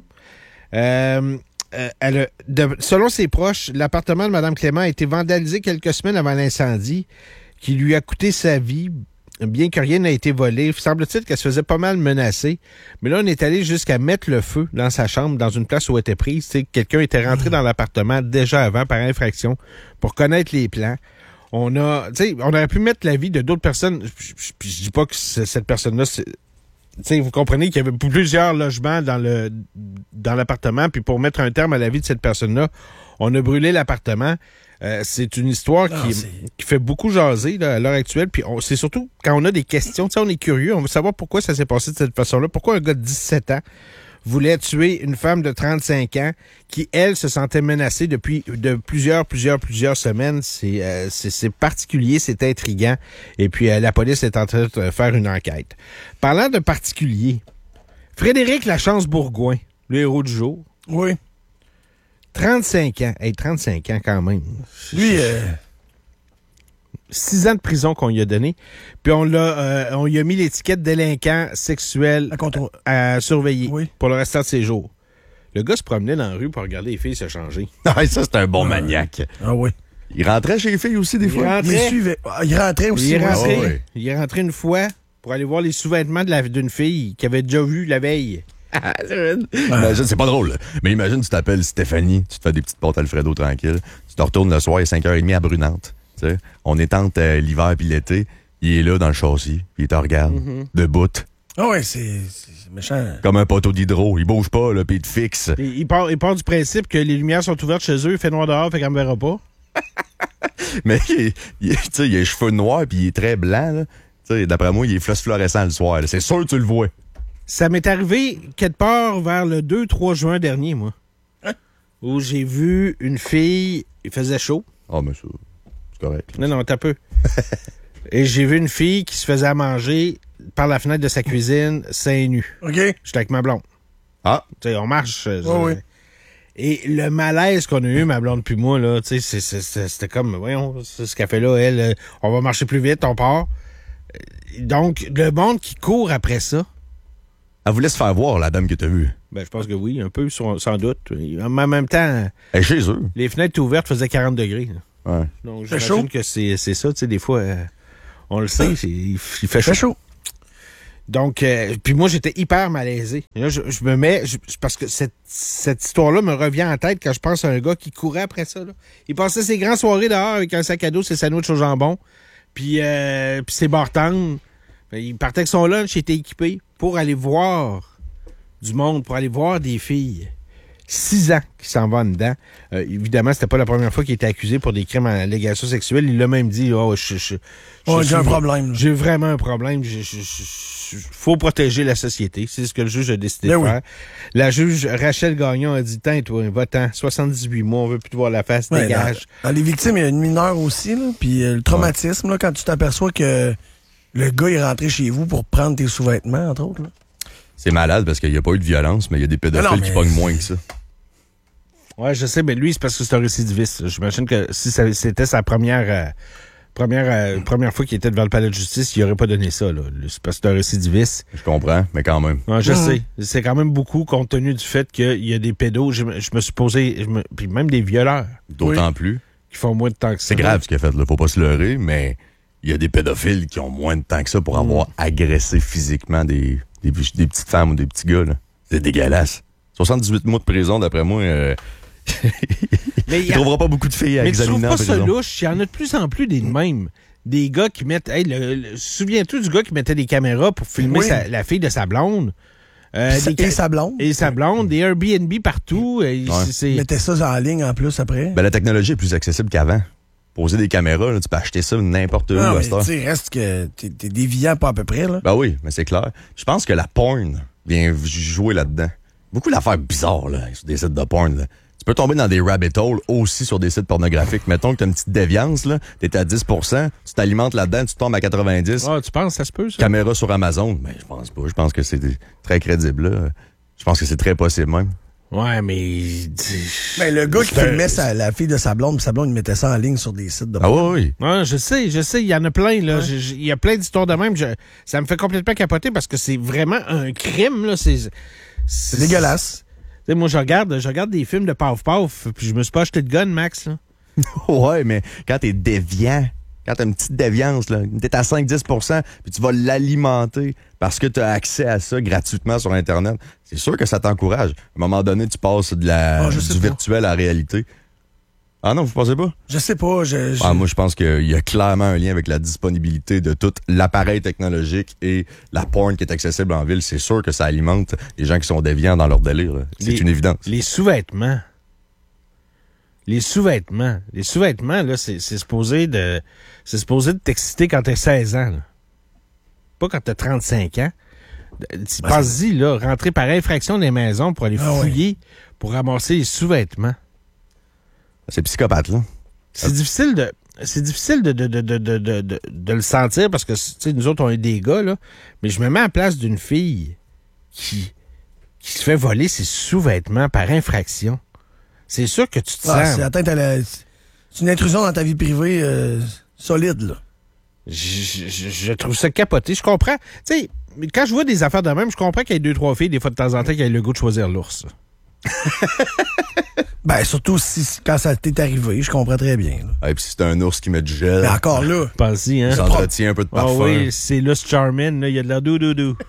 Euh, euh, elle a, de, selon ses proches, l'appartement de Mme Clément a été vandalisé quelques semaines avant l'incendie qui lui a coûté sa vie. Bien que rien n'a été volé, semble-t-il qu'elle se faisait pas mal menacer. Mais là, on est allé jusqu'à mettre le feu dans sa chambre, dans une place où elle était prise. T'sais, quelqu'un était rentré dans l'appartement déjà avant par infraction pour connaître les plans. On a, tu sais, on aurait pu mettre la vie de d'autres personnes. Puis je dis pas que cette personne-là, c'est, t'sais, vous comprenez qu'il y avait plusieurs logements dans le dans l'appartement. Puis pour mettre un terme à la vie de cette personne-là, on a brûlé l'appartement. Euh, c'est une histoire
non,
qui, qui fait beaucoup jaser là, à l'heure actuelle. Puis on, c'est surtout quand on a des questions, on est curieux, on veut savoir pourquoi ça s'est passé de cette façon-là. Pourquoi un gars de dix-sept ans voulait tuer une femme de trente-cinq ans qui, elle, se sentait menacée depuis de plusieurs, plusieurs, plusieurs semaines. C'est, euh, c'est, c'est particulier, c'est intriguant. Et puis euh, la police est en train de faire une enquête. Parlant de particulier, Frédéric Lachance-Bourgoin, le héros du jour.
Oui.
trente-cinq ans. Hey, trente-cinq ans quand même.
Lui, euh...
six ans de prison qu'on lui a donné. Puis on l'a, euh, on lui a mis l'étiquette délinquant sexuel
à, contre...
à surveiller
oui.
pour le restant de ses jours. Le gars se promenait dans la rue pour regarder les filles se changer.
Ah, ça, c'est un bon
ah,
maniaque.
Ah oui.
Il rentrait chez les filles aussi, des
il
fois?
Rentrait. Il suivait. Il rentrait aussi.
Il est rentré,
ah, oui.
il est rentré une fois pour aller voir les sous-vêtements de la, d'une fille qu'il avait déjà vue la veille.
Imagine, c'est pas drôle, là. Mais imagine, tu t'appelles Stéphanie, tu te fais des petites pâtes Alfredo tranquille, tu te retournes le soir, il est cinq heures trente à Brunante. T'sais. On est entre euh, l'hiver puis l'été, il est là dans le châssis, puis il te regarde, mm-hmm. debout.
Ah ouais, c'est, c'est méchant.
Comme un poteau d'hydro, il bouge pas, là, puis il te fixe.
Il, il, part, il part du principe que les lumières sont ouvertes chez eux, il fait noir dehors, fait qu'on me verra pas.
Mais il, il, il a les cheveux noirs, puis il est très blanc, là. T'sais, d'après moi, il est fluorescent le soir, là. C'est sûr que tu le vois.
Ça m'est arrivé quelque part vers le deux trois juin dernier, moi.
Hein?
Où j'ai vu une fille, il faisait chaud.
Ah, oh, mais ça, c'est correct.
Non, non, t'as peu. Et j'ai vu une fille qui se faisait à manger par la fenêtre de sa cuisine, seins nus.
OK.
J'étais avec ma blonde.
Ah.
Tu sais, on marche.
Oui, oui.
Et le malaise qu'on a eu, ma blonde puis moi, là, tu sais, c'était comme, voyons, ce qu'elle fait là, elle, euh, on va marcher plus vite, on part. Donc, le monde qui court après ça.
Elle voulait se faire voir, la dame que t'as vue.
Ben, je pense que oui, un peu, sans, sans doute. En même temps,
elle est chez eux.
Les fenêtres ouvertes faisaient quarante degrés.
Là. Ouais.
Donc, j'imagine que c'est ça, tu sais, des fois, euh, on le sait, il, il fait chaud.
chaud.
Donc, euh, puis moi, j'étais hyper malaisé. Et là, je, je me mets, je, parce que cette, cette histoire-là me revient en tête quand je pense à un gars qui courait après ça. Là. Il passait ses grandes soirées dehors avec un sac à dos, ses sandwichs au jambon, puis euh, puis ses bartendes. Il partait avec son lunch, il était équipé pour aller voir du monde, pour aller voir des filles. Six ans qu'il s'en va en dedans. Euh, évidemment, c'était pas la première fois qu'il était accusé pour des crimes en allégation sexuelle. Il l'a même dit, oh, je, je,
oh,
je
j'ai un problème.
J'ai vraiment un problème. Il faut protéger la société. C'est ce que le juge a décidé
Mais
de
oui.
faire. La juge Rachel Gagnon a dit, tiens, toi, va-t'en, soixante-dix-huit mois, on veut plus te voir la face,
Ouais,
dégage.
Dans, dans les victimes, il y a une mineure aussi, là, puis euh, le traumatisme, ouais. là, quand tu t'aperçois que le gars est rentré chez vous pour prendre tes sous-vêtements, entre autres. Là.
C'est malade parce qu'il n'y a pas eu de violence, mais il y a des pédophiles non, mais... qui pognent moins que ça.
Ouais, je sais, mais lui, c'est parce que c'est un récidiviste. J'imagine que si ça, c'était sa première euh, première euh, première fois qu'il était devant le palais de justice, il n'aurait pas donné ça. Là. C'est parce que c'est un récidiviste.
Je comprends, mais quand même.
Ouais, je
mmh.
sais. C'est quand même beaucoup compte tenu du fait qu'il y a des pédos. Je, je me suis posé... Je me, puis même des violeurs.
D'autant oui. plus.
Qui font moins de temps que ça.
C'est grave ce qu'il a fait. Là. Faut pas se leurrer, mais il y a des pédophiles qui ont moins de temps que ça pour mmh. avoir agressé physiquement des, des, des petites femmes ou des petits gars. Là. C'est dégueulasse. soixante-dix-huit mois de prison, d'après moi... Euh,
mais
il ne trouvera pas beaucoup de filles à
mais
examiner.
Mais tu trouves pas
ça
louche? Il y en a de plus en plus des mêmes. Des gars qui mettent... Hey, le, le, souviens-tu du gars qui mettait des caméras pour filmer oui. sa, la fille de sa blonde?
Euh, sa, des, et sa blonde.
Et sa blonde, des Airbnb partout.
Ouais.
Il mettait ça en ligne en plus après.
Ben, la technologie est plus accessible qu'avant. Poser des caméras, là, tu peux acheter ça n'importe où.
Non, mais tu sais, reste que t'es, t'es déviant pas à peu près. Là.
Ben oui, mais c'est clair. Je pense que la porn vient jouer là-dedans. Beaucoup d'affaires bizarres là, sur des sites de porn. Là. Tu peux tomber dans des rabbit holes aussi sur des sites pornographiques. Mettons que tu as une petite déviance, là, t'es à dix pour cent, tu t'alimentes là-dedans, tu tombes à quatre-vingt-dix.
Ah, tu penses ça se peut, ça?
Caméra sur Amazon. Ben, je pense pas. Je pense que c'est très crédible, là. Je pense que c'est très possible, même.
Ouais, mais...
Ben, le gars qui filmait sa, la fille de sa blonde, sa blonde, il mettait ça en ligne sur des sites de
Ah oui,
oui. Ouais, je sais, je sais, il y en a plein, là. Il y a plein d'histoires de même. Je, ça me fait complètement capoter parce que c'est vraiment un crime, là. C'est,
c'est dégueulasse.
T'sais, moi, je regarde, je regarde des films de paf paf, puis je me suis pas acheté de gun, Max, là.
Ouais, mais quand t'es déviant, quand t'as une petite déviance, là, t'es à cinq à dix pour cent, puis tu vas l'alimenter parce que t'as accès à ça gratuitement sur Internet, c'est sûr que ça t'encourage. À un moment donné, tu passes de la, oh, du pas. virtuel à la réalité. Ah non, vous pensez pas?
Je sais pas. Je, je...
Ah, moi, je pense qu'il y a clairement un lien avec la disponibilité de tout l'appareil technologique et la porn qui est accessible en ville. C'est sûr que ça alimente les gens qui sont déviants dans leur délire. Là. C'est
les,
une évidence.
Les sous-vêtements. Les sous-vêtements. Les sous-vêtements, là, c'est, c'est supposé de c'est supposé de t'exciter quand t'as seize ans. Là. Pas quand t'as trente-cinq ans. Tu ah, penses-y, là, rentrer par infraction dans les maisons pour aller ah, fouiller, ouais. pour ramasser les sous-vêtements.
C'est psychopathe, là.
C'est difficile de. C'est difficile de, de, de, de, de, de, de le sentir parce que, tu sais, nous autres, on est des gars, là. Mais je me mets à la place d'une fille qui, qui se fait voler ses sous-vêtements par infraction. C'est sûr que tu te
ah,
sens.
C'est, atteinte à la, c'est une intrusion dans ta vie privée euh, solide, là.
Je, je, je trouve ça capoté. Je comprends. Tu sais, quand je vois des affaires de même, je comprends qu'il y ait deux, trois filles, des fois de temps en temps, qui aient le goût de choisir l'ours.
Ben, surtout si, quand ça t'est arrivé, je comprends très bien.
Et puis si c'est un ours qui met du gel.
Mais encore là.
Pense-y, hein.
Ça entretient un peu de parfum.
Ah oui, c'est l'ours Charmin, là. Il y a de la dou-dou-dou.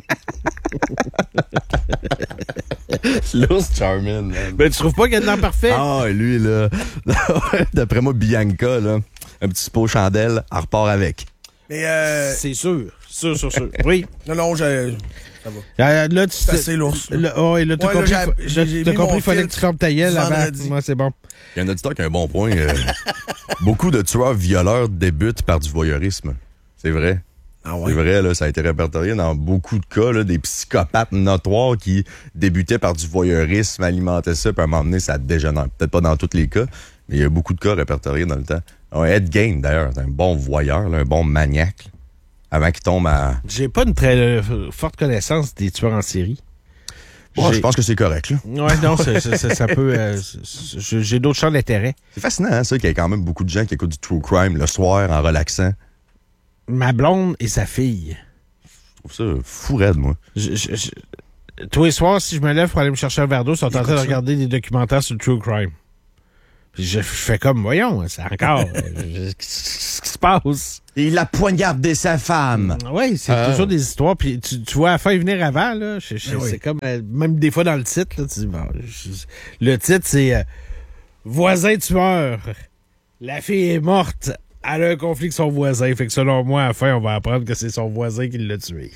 L'ours Charmin, là.
Ben, tu trouves pas qu'il y a de l'air parfait?
Ah, lui, là. D'après moi, Bianca, là. Un petit pot chandelle, elle repart avec.
Mais, euh.
C'est sûr. Sûr, sûr, sûr. Oui.
Non, non, je. Ça va.
Euh, là, tu
c'est assez lourd.
Là, oh, et là, t'as
ouais,
compris,
là, j'ai, j'ai
t'as compris, il fallait que tu fermes ta gueule avant. Moi, c'est bon.
Il y a un auditeur qui a un bon point. Euh, beaucoup de tueurs violeurs débutent par du voyeurisme. C'est vrai.
Ah ouais.
C'est vrai, là, ça a été répertorié dans beaucoup de cas, là, des psychopathes notoires qui débutaient par du voyeurisme, alimentaient ça, puis à un moment donné, ça dégénère. Peut-être pas dans tous les cas, mais il y a beaucoup de cas répertoriés dans le temps. Ah, Ed Gein, d'ailleurs, c'est un bon voyeur, là, un bon maniaque. Là. Avant qu'il tombe à...
J'ai pas une très euh, forte connaissance des tueurs en série.
Oh, je pense que c'est correct, là.
Ouais, non, c'est, c'est, c'est, ça peut... Euh, c'est, j'ai d'autres champs d'intérêt.
C'est fascinant, hein, ça, qu'il y a quand même beaucoup de gens qui écoutent du true crime le soir en relaxant.
Ma blonde et sa fille.
Je trouve ça fou raide, moi.
Je, je, je, tous les soirs, si je me lève pour aller me chercher un verre d'eau, ils sont en train de regarder des documentaires sur le true crime. Puis je, je fais comme, voyons, c'est encore... Qu'est-ce qui se passe?
Il a poignardé sa femme.
Oui, c'est euh... toujours des histoires. Puis tu, tu vois la fin venir avant, là. Je, je, oui. C'est comme, euh, même des fois dans le titre, là, tu dis, bon, je, le titre, c'est euh, Voisin tueur. La fille est morte. Elle a un conflit avec son voisin. Fait que selon moi, à la fin, on va apprendre que c'est son voisin qui l'a tué.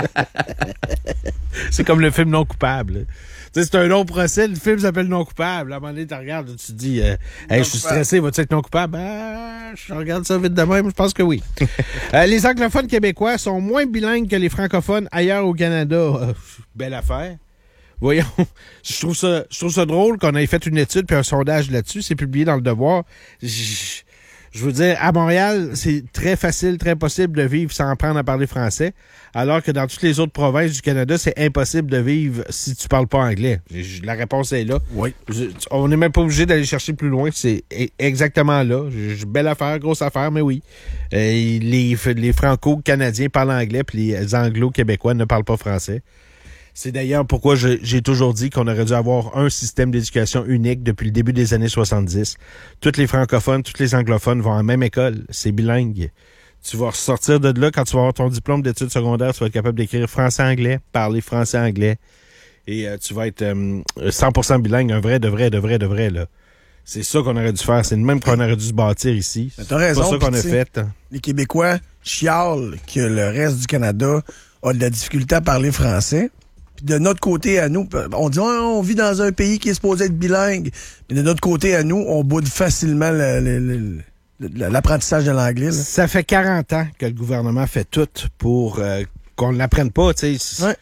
C'est comme le film Non coupable. Tu sais, c'est un long procès. Le film s'appelle Non coupable. À un moment donné, tu regardes, tu te dis, euh, hey, je suis stressé, vas-tu être non coupable? Ah, je regarde ça vite de même, je pense que oui. euh, les anglophones québécois sont moins bilingues que les francophones ailleurs au Canada. Euh, belle affaire. Voyons, je trouve ça, je trouve ça drôle qu'on ait fait une étude puis un sondage là-dessus. C'est publié dans Le Devoir. Je, je veux dire, à Montréal, c'est très facile, très possible de vivre sans apprendre à parler français, alors que dans toutes les autres provinces du Canada, c'est impossible de vivre si tu parles pas anglais. Je, la réponse est là.
Oui.
Je, on n'est même pas obligé d'aller chercher plus loin. C'est exactement là. Je, belle affaire, grosse affaire, mais oui. Euh, les, les Franco-Canadiens parlent anglais, puis les Anglo-Québécois ne parlent pas français. C'est d'ailleurs pourquoi je, j'ai toujours dit qu'on aurait dû avoir un système d'éducation unique depuis le début des années soixante-dix. Tous les francophones, tous les anglophones vont à la même école. C'est bilingue. Tu vas ressortir de là quand tu vas avoir ton diplôme d'études secondaires. Tu vas être capable d'écrire français-anglais, parler français-anglais. Et euh, tu vas être euh, cent pour cent bilingue, un vrai, de vrai, de vrai, de vrai, là. C'est ça qu'on aurait dû faire. C'est le même qu'on aurait dû se bâtir ici.
C'est t'as raison,
pas ça qu'on a fait.
Les Québécois chialent que le reste du Canada a de la difficulté à parler français. Puis de notre côté à nous, on dit oh, on vit dans un pays qui est supposé être bilingue. Mais de notre côté à nous, on boude facilement le, le, le, le, l'apprentissage de l'anglais. Là.
Ça fait quarante ans que le gouvernement fait tout pour euh, qu'on ne l'apprenne pas. Tu sais, ouais.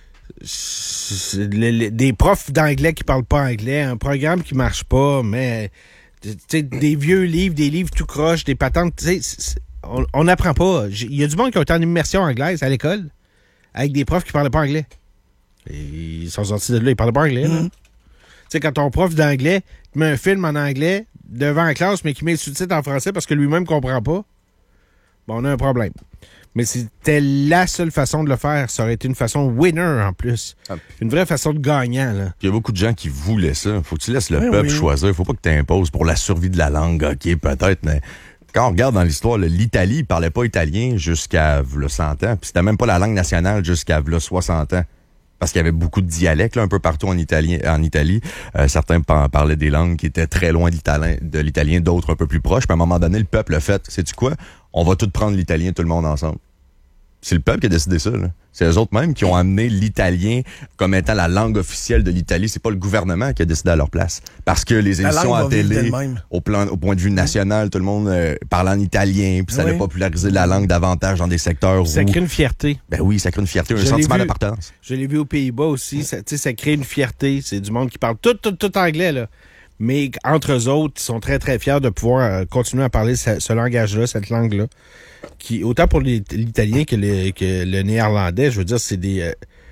les, les, des profs d'anglais qui parlent pas anglais, un programme qui marche pas, mais tu sais, des vieux livres, des livres tout croche, des patentes. Tu sais, on n'apprend pas. Il y a du monde qui a été en immersion anglaise à l'école avec des profs qui parlaient pas anglais. Et ils sont sortis de là, ils parlaient pas anglais. Mm-hmm. Tu sais, quand ton prof d'anglais met un film en anglais devant la classe, mais qui met le sous-titre en français parce que lui-même comprend pas, bon, on a un problème. Mais c'était la seule façon de le faire. Ça aurait été une façon winner, en plus. Ah. Une vraie façon de gagnant, là.
Il y a beaucoup de gens qui voulaient ça. Faut que tu laisses le
oui,
peuple
oui.
choisir. Faut pas que tu imposes pour la survie de la langue. OK, peut-être, mais... Quand on regarde dans l'histoire, l'Italie parlait pas italien jusqu'à v'là cent ans. Puis c'était même pas la langue nationale jusqu'à v'là soixante ans. Parce qu'il y avait beaucoup de dialectes là, un peu partout en, Italien, en Italie. Euh, certains parlaient des langues qui étaient très loin de l'italien, de l'italien, d'autres un peu plus proches. Puis à un moment donné, le peuple a fait, sais-tu quoi? On va tout prendre l'italien, tout le monde ensemble. C'est le peuple qui a décidé ça. Là. C'est eux autres mêmes qui ont amené l'italien comme étant la langue officielle de l'Italie. C'est pas le gouvernement qui a décidé à leur place. Parce que les émissions à télé, au, plan, au point de vue national, tout le monde euh, parlait en italien, puis ça oui. allait populariser la langue davantage dans des secteurs
ça
où...
crée une fierté.
Ben oui, ça crée une fierté, un
je
sentiment d'appartenance.
Je l'ai vu aux Pays-Bas aussi. Ça, ça crée une fierté. C'est du monde qui parle tout, tout, tout anglais, là. Mais entre eux autres, ils sont très, très fiers de pouvoir euh, continuer à parler ce, ce langage-là, cette langue-là. Qui, autant pour les, l'italien que le, que le néerlandais, je veux dire, c'est des... Euh,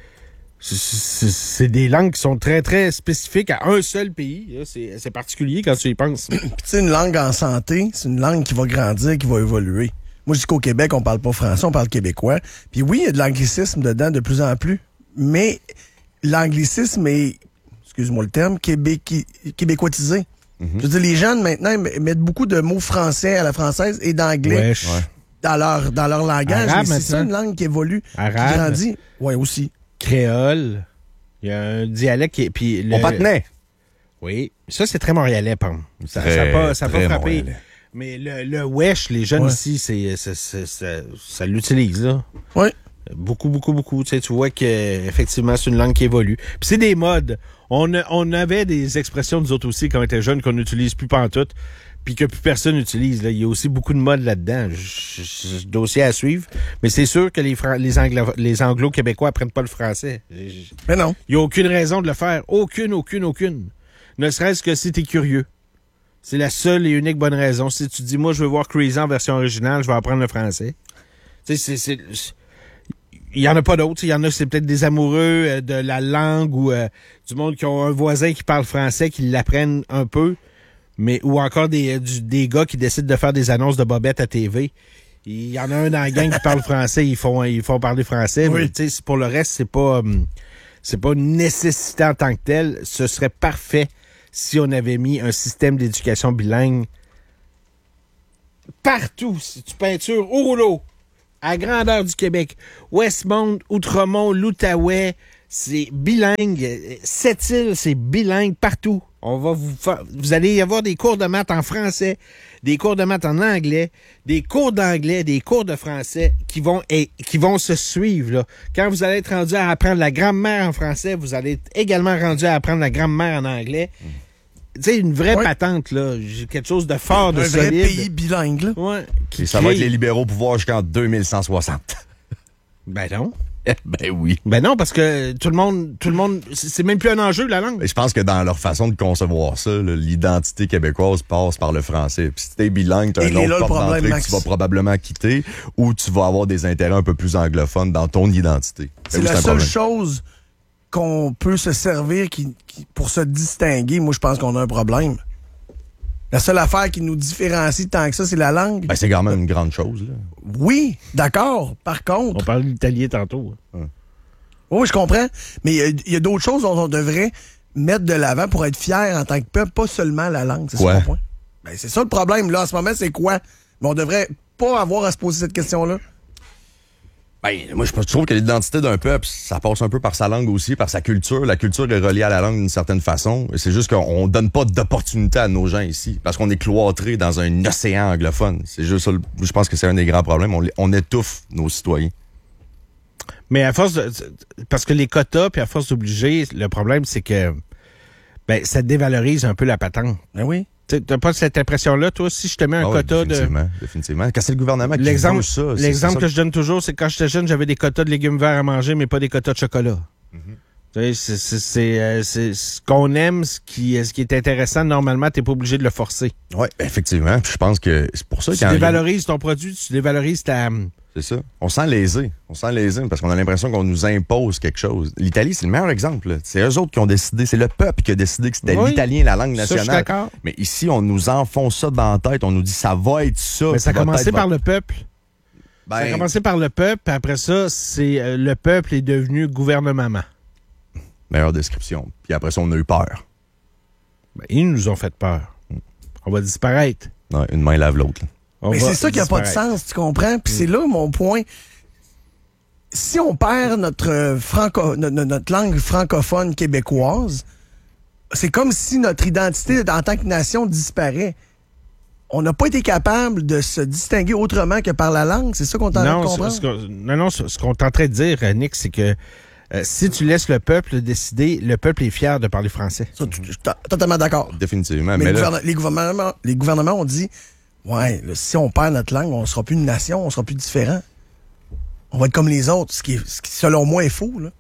c'est, c'est des langues qui sont très, très spécifiques à un seul pays. C'est, c'est particulier quand tu y penses.
Puis tu sais, une langue en santé, c'est une langue qui va grandir, qui va évoluer. Moi, je dis qu'au Québec, on parle pas français, on parle québécois. Puis oui, il y a de l'anglicisme dedans de plus en plus. Mais l'anglicisme est... excuse-moi le terme, québéqui, québécoitisé. Mm-hmm. Je veux dire, les jeunes, maintenant, mettent beaucoup de mots français à la française et d'anglais
Wesh.
dans leur, dans leur langage.
Arabe,
mais c'est ça, une langue qui évolue,
Arabe.
qui grandit. Oui, aussi.
Créole. Il y a un dialecte qui... Puis le...
On patinait.
Oui. Ça, c'est très montréalais, Pam. Ça n'a pas, ça pas frappé. Montréalais. Mais le, le wesh, les jeunes ouais. ici, c'est, c'est, c'est, c'est, ça l'utilise, là.
Oui.
Beaucoup, beaucoup, beaucoup. Tu sais, tu vois qu'effectivement, c'est une langue qui évolue. Puis c'est des modes. On, a, on avait des expressions, nous autres aussi, quand on était jeunes, qu'on n'utilise plus pantoute, puis que plus personne n'utilise. Là. Il y a aussi beaucoup de modes là-dedans. Je, dossier à suivre. Mais c'est sûr que les, les, Anglo, les Anglo-Québécois apprennent pas le français.
Mais non.
Il n'y a aucune raison de le faire. Aucune, aucune, aucune. Ne serait-ce que si t'es curieux. C'est la seule et unique bonne raison. Si tu dis, moi, je veux voir Crazy en version originale, je vais apprendre le français. Tu sais, c'est... c'est il y en a pas d'autres. Il y en a, c'est peut-être des amoureux euh, de la langue ou euh, du monde qui ont un voisin qui parle français, qui l'apprennent un peu, mais ou encore des, du, des gars qui décident de faire des annonces de bobettes à T V. Il y en a un dans la gang qui parle français, ils font ils font parler français. Oui. Mais tu sais, pour le reste, c'est pas um, c'est pas une nécessité en tant que tel. Ce serait parfait si on avait mis un système d'éducation bilingue partout. Si tu peintures au rouleau, à grandeur du Québec, Westmount, Outremont, l'Outaouais, c'est bilingue. Sept-Îles, c'est bilingue partout. On va vous faire, vous allez y avoir des cours de maths en français, des cours de maths en anglais, des cours d'anglais, des cours de français qui vont et, qui vont se suivre. Là. Quand vous allez être rendu à apprendre la grammaire en français, vous allez être également rendu à apprendre la grammaire en anglais. Mmh. Tu sais, une vraie oui. patente, là. Quelque chose de fort, de
un
solide.
Un vrai pays bilingue, là.
Ouais.
Et ça crée... va être les libéraux au pouvoir jusqu'en deux mille cent soixante.
Ben non.
Ben oui.
Ben non, parce que tout le monde, tout le monde, c'est même plus un enjeu, la langue.
Et je pense que dans leur façon de concevoir ça, là, l'identité québécoise passe par le français. Puis si t'es bilingue, t'as un autre porte d'entrée que tu vas probablement quitter ou tu vas avoir des intérêts un peu plus anglophones dans ton identité.
C'est la seule chose qu'on peut se servir qui, qui, pour se distinguer. Moi, je pense qu'on a un problème. La seule affaire qui nous différencie tant que ça, c'est la langue.
Ben, c'est quand même une grande chose, là.
Oui, d'accord. Par contre...
On parle de l'italien tantôt. Hein.
Oui, je comprends. Mais il y a, a d'autres choses dont on devrait mettre de l'avant pour être fier en tant que peuple, pas seulement la langue. C'est ça mon point. Ben, c'est ça le problème, là, en ce moment, c'est quoi? Mais on devrait pas avoir à se poser cette question-là.
Ben, moi, je trouve que l'identité d'un peuple, ça passe un peu par sa langue aussi, par sa culture. La culture est reliée à la langue d'une certaine façon. Et c'est juste qu'on donne pas d'opportunité à nos gens ici, parce qu'on est cloîtrés dans un océan anglophone. C'est juste ça, je pense que c'est un des grands problèmes. On, on étouffe nos citoyens.
Mais à force de... Parce que les quotas, puis à force d'obliger, le problème, c'est que ben ça dévalorise un peu la patente.
Ben oui.
T'as pas cette impression-là, toi, si je te mets un
oh,
quota
définitivement,
de...
Définitivement, Quand c'est le gouvernement qui
l'exemple,
veut ça...
L'exemple
c'est ça.
que je donne toujours, c'est que quand j'étais jeune, j'avais des quotas de légumes verts à manger, mais pas des quotas de chocolat. Mm-hmm. C'est, c'est, c'est, euh, c'est ce qu'on aime, ce qui, ce qui est intéressant, normalement, t'es pas obligé de le forcer.
Oui, effectivement. Je pense que c'est pour ça que...
Tu dévalorises ton produit, tu dévalorises ta...
C'est ça. On sent lésé. On sent lésé parce qu'on a l'impression qu'on nous impose quelque chose. L'Italie, c'est le meilleur exemple. Là. C'est eux autres qui ont décidé, c'est le peuple qui a décidé que c'était oui, l'italien, la langue nationale. Ça, je suis d'accord. Mais ici, on nous enfonce ça dans la tête. On nous dit ça va être ça.
Mais ça a commencé par le peuple.
Ben...
Ça a commencé par le peuple, puis après ça, c'est euh, le peuple est devenu gouvernement.
Meilleure description. Puis après ça, on a eu peur.
Ben, ils nous ont fait peur. Mm. On va disparaître.
Non, une main lave l'autre. Là.
On Mais c'est ça qui n'a pas de sens, tu comprends? Puis mm. c'est là mon point. Si on perd notre, franco, notre, notre langue francophone québécoise, c'est comme si notre identité en tant que nation disparaît. On n'a pas été capable de se distinguer autrement que par la langue. C'est ça qu'on est en train de comprendre?
Ce, ce non, non, ce, ce qu'on est en train de dire, Nick, c'est que euh, si tu laisses le peuple décider, le peuple est fier de parler français.
Ça, tu, je suis totalement d'accord.
Définitivement.
Mais,
mais
les,
là...
gouvernements, les, gouvernements, les gouvernements ont dit... Ouais, là, si on perd notre langue, on ne sera plus une nation, on sera plus différent. On va être comme les autres, ce qui, est, ce qui selon moi, est faux. Là.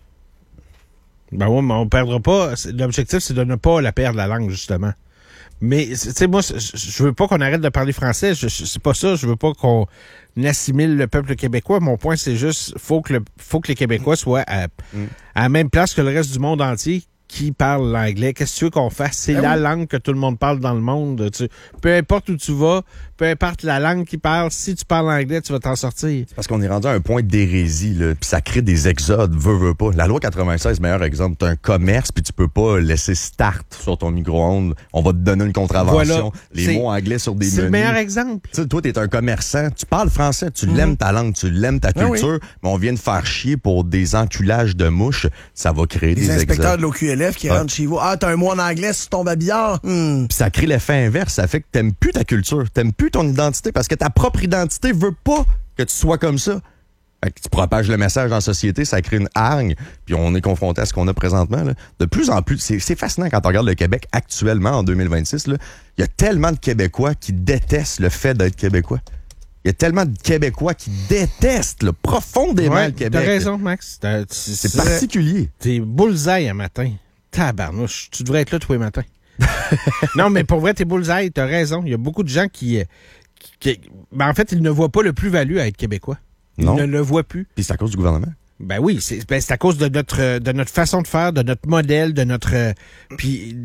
Ben oui, mais on ne perdra pas. L'objectif, c'est de ne pas la perdre, la langue, justement. Mais, tu sais, moi, je veux pas qu'on arrête de parler français. Je, je, c'est pas ça. Je veux pas qu'on assimile le peuple québécois. Mon point, c'est juste, faut que le, faut que les Québécois soient à, mm. à la même place que le reste du monde entier. Qui parle l'anglais? Qu'est-ce que tu veux qu'on fasse? C'est ben la oui. langue que tout le monde parle dans le monde. Tu, peu importe où tu vas, peu importe la langue qu'ils parlent, si tu parles anglais, tu vas t'en sortir.
C'est parce qu'on est rendu à un point d'hérésie, là, puis ça crée des exodes, veux, veux pas. La loi quatre-vingt-seize, meilleur exemple, t'as un commerce, puis tu peux pas laisser start sur ton micro-ondes. On va te donner une contravention. Voilà. Les c'est, mots anglais sur des
c'est
menus.
C'est le meilleur exemple.
T'sais, toi, t'es un commerçant, tu parles français, tu mm-hmm. l'aimes ta langue, tu l'aimes ta culture, ah oui. mais on vient de faire chier pour des enculages de mouches. Ça va créer des,
des
exodes.
Les inspecteurs de l'O Q L F qui ah. rentrent chez vous. Ah, t'as un mot en anglais sur ton babillard. Hmm.
Puis ça crée l'effet inverse. Ça fait que t'aimes plus ta culture, t'aimes plus ton identité parce que ta propre identité veut pas que tu sois comme ça. Fait que tu propages le message dans la société, ça crée une hargne, puis on est confronté à ce qu'on a présentement. Là. De plus en plus, c'est, c'est fascinant quand on regarde le Québec actuellement, en deux mille vingt-six. Il y a tellement de Québécois qui détestent le fait d'être Québécois. Il y a tellement de Québécois qui détestent là, profondément
ouais,
le Québec.
T'as raison, Max. T'as,
c'est, c'est particulier.
T'es bullseye un matin. Tabarnouche, tu devrais être là tous les matins. Non, mais pour vrai, t'es bullseye, t'as raison. Il y a beaucoup de gens qui... qui ben en fait, ils ne voient pas le plus-value à être québécois. Ils
non.
ne le voient plus.
Puis c'est à cause du gouvernement?
Ben oui, c'est, ben c'est à cause de notre de notre façon de faire, de notre modèle, de notre... Euh, puis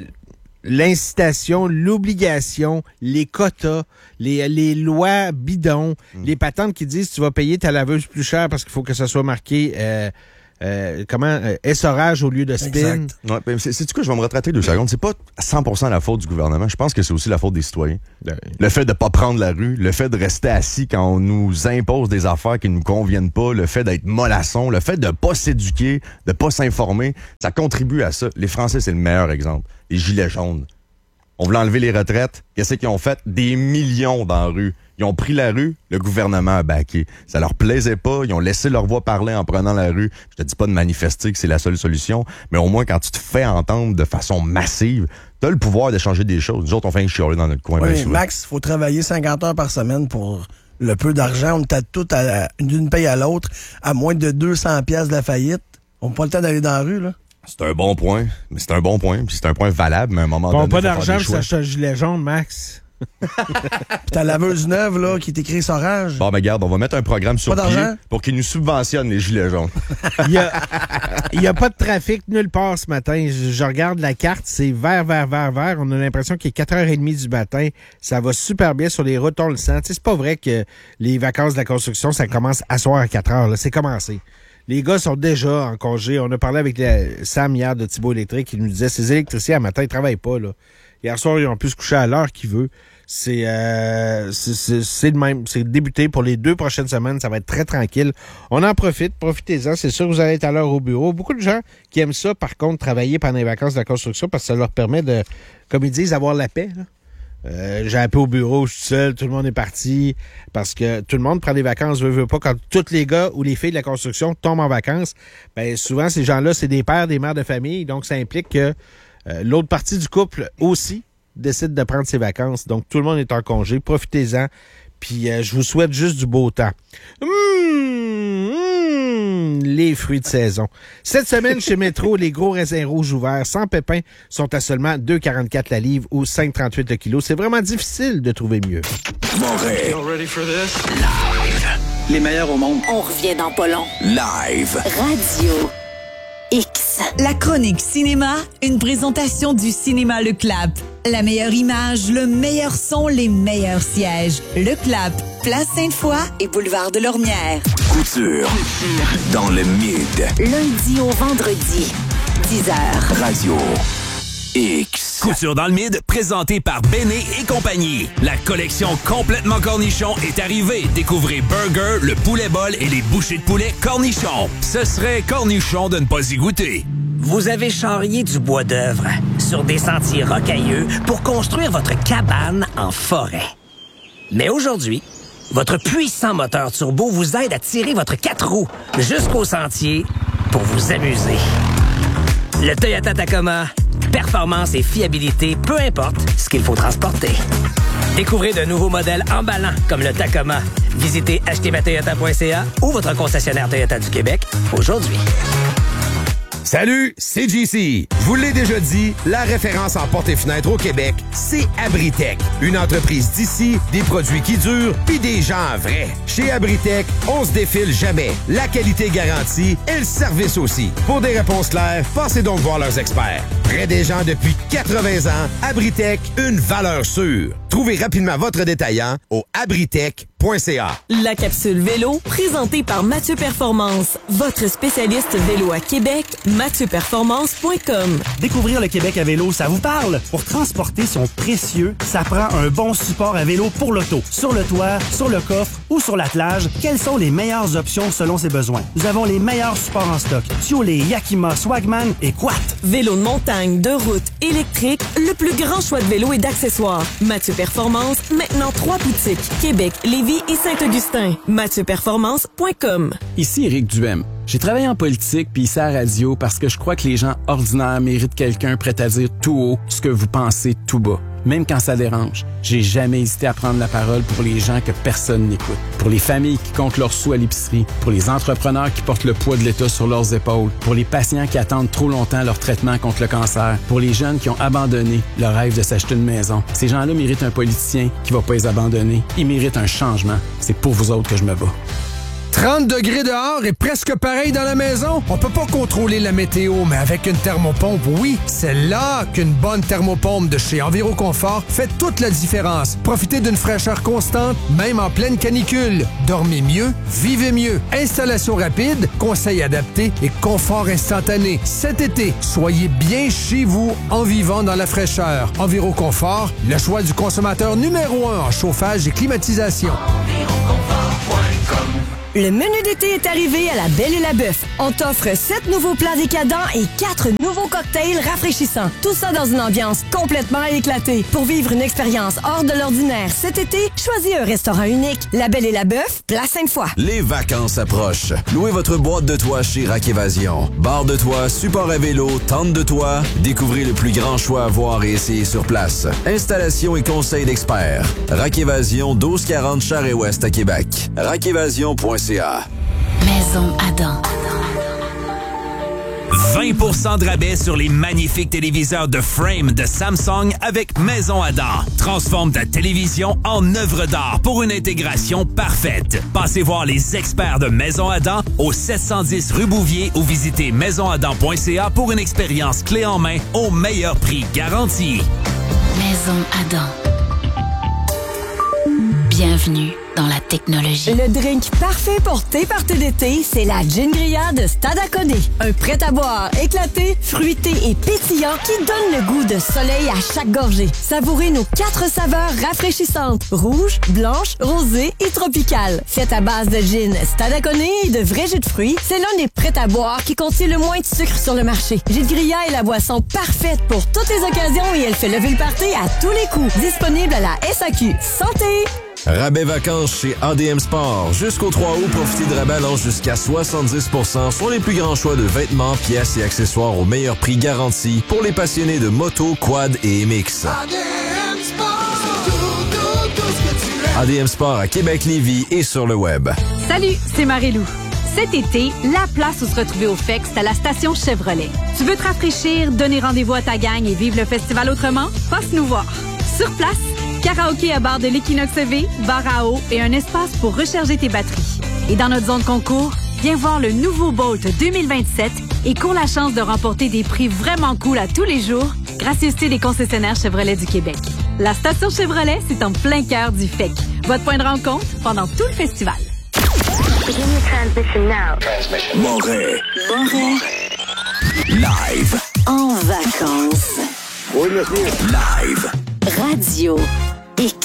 l'incitation, l'obligation, les quotas, les, les lois bidons, mm. les patentes qui disent tu vas payer ta laveuse plus cher parce qu'il faut que ça soit marqué... Euh, Euh, comment euh, essorage au lieu de spin.
Ouais, ben c'est, c'est-tu quoi, je vais me retraiter deux secondes. C'est pas cent pour cent la faute du gouvernement. Je pense que c'est aussi la faute des citoyens. Ouais. Le fait de pas prendre la rue, le fait de rester assis quand on nous impose des affaires qui nous conviennent pas, le fait d'être mollasson, le fait de pas s'éduquer, de pas s'informer, ça contribue à ça. Les Français, c'est le meilleur exemple. Les gilets jaunes. On voulait enlever les retraites. Qu'est-ce qu'ils ont fait? Des millions dans la rue. Ils ont pris la rue, le gouvernement a backé. Ça leur plaisait pas, ils ont laissé leur voix parler en prenant la rue. Je te dis pas de manifester que c'est la seule solution, mais au moins quand tu te fais entendre de façon massive, t'as le pouvoir de changer des choses. Nous autres, on fait un chialer dans notre coin.
Oui, Max, il faut travailler cinquante heures par semaine pour le peu d'argent. On est tout à, d'une paye à l'autre, à moins de deux cents piastres de la faillite. On n'a pas le temps d'aller dans la rue, là.
C'est un bon point, mais c'est un bon point, puis c'est un point valable, mais à un moment
bon,
donné,
pas d'argent pour s'acheter un gilet jaune, Max.
Puis ta laveuse neuve, là, qui est écrit Sorage.
Bon, ben garde, on va mettre un programme sur pied pour qu'il nous subventionne les gilets jaunes.
Il y a, il y a pas de trafic nulle part ce matin. Je, je regarde la carte, c'est vert, vert, vert, vert. On a l'impression qu'il est quatre heures trente du matin. Ça va super bien sur les routes, on le sent. Tu sais, c'est pas vrai que les vacances de la construction, ça commence à soir à quatre heures. Là. C'est commencé. Les gars sont déjà en congé. On a parlé avec les, Sam hier de Thibault Électrique qui nous disait ces électriciens à matin, ils travaillent pas. Là. Hier soir, ils ont pu se coucher à l'heure qu'ils veulent. C'est, euh, c'est, c'est, c'est le même. C'est débuté pour les deux prochaines semaines. Ça va être très tranquille. On en profite. Profitez-en. C'est sûr que vous allez être à l'heure au bureau. Beaucoup de gens qui aiment ça, par contre, travailler pendant les vacances de la construction parce que ça leur permet de, comme ils disent, avoir la paix. Là. Euh, j'ai appelé au bureau, je suis seul, tout le monde est parti, parce que tout le monde prend des vacances, veut, veut pas. Quand tous les gars ou les filles de la construction tombent en vacances, ben souvent, ces gens-là, c'est des pères, des mères de famille, donc ça implique que euh, l'autre partie du couple aussi décide de prendre ses vacances. Donc, tout le monde est en congé, profitez-en, puis euh, je vous souhaite juste du beau temps. Mmh, mmh, les fruits de saison. Cette semaine, chez Métro, les gros raisins rouges ouverts sans pépins sont à seulement deux quarante-quatre la livre ou cinq trente-huit le kilo. C'est vraiment difficile de trouver mieux.
Live. Les meilleurs au monde.
On revient dans pas long.
Live.
Radio X.
La chronique cinéma, une présentation du cinéma Le Clap. La meilleure image, le meilleur son, les meilleurs sièges. Le Clap, Place Sainte-Foy et Boulevard de Lormière.
Couture. Dans le mid.
Lundi au vendredi, dix heures.
Radio X. Couture dans le mid, présenté par Béné et compagnie. La collection complètement cornichon est arrivée. Découvrez Burger, le poulet bol et les bouchées de poulet cornichon. Ce serait cornichon de ne pas y goûter.
Vous avez charrié du bois d'œuvre sur des sentiers rocailleux pour construire votre cabane en forêt. Mais aujourd'hui, votre puissant moteur turbo vous aide à tirer votre quatre roues jusqu'au sentier pour vous amuser. Le Toyota Tacoma, performance et fiabilité, peu importe ce qu'il faut transporter. Découvrez de nouveaux modèles emballants comme le Tacoma. Visitez acheter ma toyota point c a ou votre concessionnaire Toyota du Québec aujourd'hui.
Salut, c'est J C. Je vous l'ai déjà dit, la référence en portes et fenêtres au Québec, c'est Abritech. Une entreprise d'ici, des produits qui durent, puis des gens vrais. Chez Abritech, on se défile jamais. La qualité garantie et le service aussi. Pour des réponses claires, passez donc voir leurs experts. Près des gens depuis quatre-vingts ans, Abritech, une valeur sûre. Trouvez rapidement votre détaillant au abritech point c a.
La capsule vélo, présentée par Mathieu Performance, votre spécialiste vélo à Québec, mathieu performance point com.
Découvrir le Québec à vélo, ça vous parle? Pour transporter son précieux, ça prend un bon support à vélo pour l'auto. Sur le toit, sur le coffre ou sur l'attelage, quelles sont les meilleures options selon ses besoins? Nous avons les meilleurs supports en stock. Tiolet, Yakima, Swagman et Quat.
Vélo de montagne, de route, électrique, le plus grand choix de vélos et d'accessoires. Mathieu Performance, maintenant trois boutiques. Québec, Lévis et Saint-Augustin. mathieu performance point com.
Ici Éric Duhem. J'ai travaillé en politique puis ici à la radio parce que je crois que les gens ordinaires méritent quelqu'un prêt à dire tout haut ce que vous pensez tout bas. Même quand ça dérange, j'ai jamais hésité à prendre la parole pour les gens que personne n'écoute. Pour les familles qui comptent leurs sous à l'épicerie, pour les entrepreneurs qui portent le poids de l'État sur leurs épaules, pour les patients qui attendent trop longtemps leur traitement contre le cancer, pour les jeunes qui ont abandonné leur rêve de s'acheter une maison. Ces gens-là méritent un politicien qui va pas les abandonner. Ils méritent un changement. C'est pour vous autres que je me bats.
trente degrés dehors et presque pareil dans la maison? On peut pas contrôler la météo, mais avec une thermopompe, oui, c'est là qu'une bonne thermopompe de chez Enviroconfort fait toute la différence. Profitez d'une fraîcheur constante, même en pleine canicule. Dormez mieux, vivez mieux. Installation rapide, conseils adaptés et confort instantané. Cet été, soyez bien chez vous en vivant dans la fraîcheur. Enviroconfort, le choix du consommateur numéro un en chauffage et climatisation.
Le menu d'été est arrivé à la Belle et la Bœuf. On t'offre sept nouveaux plats décadents et quatre nouveaux cocktails rafraîchissants. Tout ça dans une ambiance complètement éclatée. Pour vivre une expérience hors de l'ordinaire cet été, choisis un restaurant unique. La Belle et la Bœuf, Place Sainte-Foy.
Les vacances approchent. Louez votre boîte de toit chez Rack Évasion. Barre de toit, support à vélo, tente de toit. Découvrez le plus grand choix à voir et essayer sur place. Installation et conseils d'experts. Rack Évasion, douze quarante Charest-Ouest à Québec. rack évasion point c a.
Maison Adam.
vingt pour cent de rabais sur les magnifiques téléviseurs de Frame de Samsung avec Maison Adam. Transforme ta télévision en œuvre d'art pour une intégration parfaite. Passez voir les experts de Maison Adam au sept cent dix rue Bouvier ou visitez maison adam point c a pour une expérience clé en main au meilleur prix garanti.
Maison Adam. Bienvenue dans la technologie.
Le drink parfait pour tes parties d'été, c'est la Gin Grilla de Stade à Côté. Un prêt-à-boire éclaté, fruité et pétillant qui donne le goût de soleil à chaque gorgée. Savourez nos quatre saveurs rafraîchissantes, rouge, blanche, rosée et tropicale. Faite à base de gin Stade à Côté et de vrais jus de fruits, c'est l'un des prêts-à-boire qui contient le moins de sucre sur le marché. Gin Grilla est la boisson parfaite pour toutes les occasions et elle fait lever le party à tous les coups. Disponible à la S A Q. Santé!
Rabais vacances chez A D M Sport. Jusqu'au trois août, profitez de rabais allant jusqu'à soixante-dix pour cent sur les plus grands choix de vêtements, pièces et accessoires au meilleur prix garanti pour les passionnés de moto, quad et M X. A D M Sport à Québec-Lévis et sur le web.
Salut, c'est Marie-Lou. Cet été, la place où se retrouver au F E X, c'est à la station Chevrolet. Tu veux te rafraîchir, donner rendez-vous à ta gang et vivre le festival autrement? Passe nous voir. Sur place, karaoké à bar de l'Equinox V, bar à eau et un espace pour recharger tes batteries. Et dans notre zone concours, viens voir le nouveau Bolt deux mille vingt-sept et cours la chance de remporter des prix vraiment cool à tous les jours, gracieuseté des concessionnaires Chevrolet du Québec. La station Chevrolet, c'est en plein cœur du F E C. Votre point de rencontre pendant tout le festival.
Moret. Moret. Live. En vacances.
Oui, monsieur.
Live. Radio X.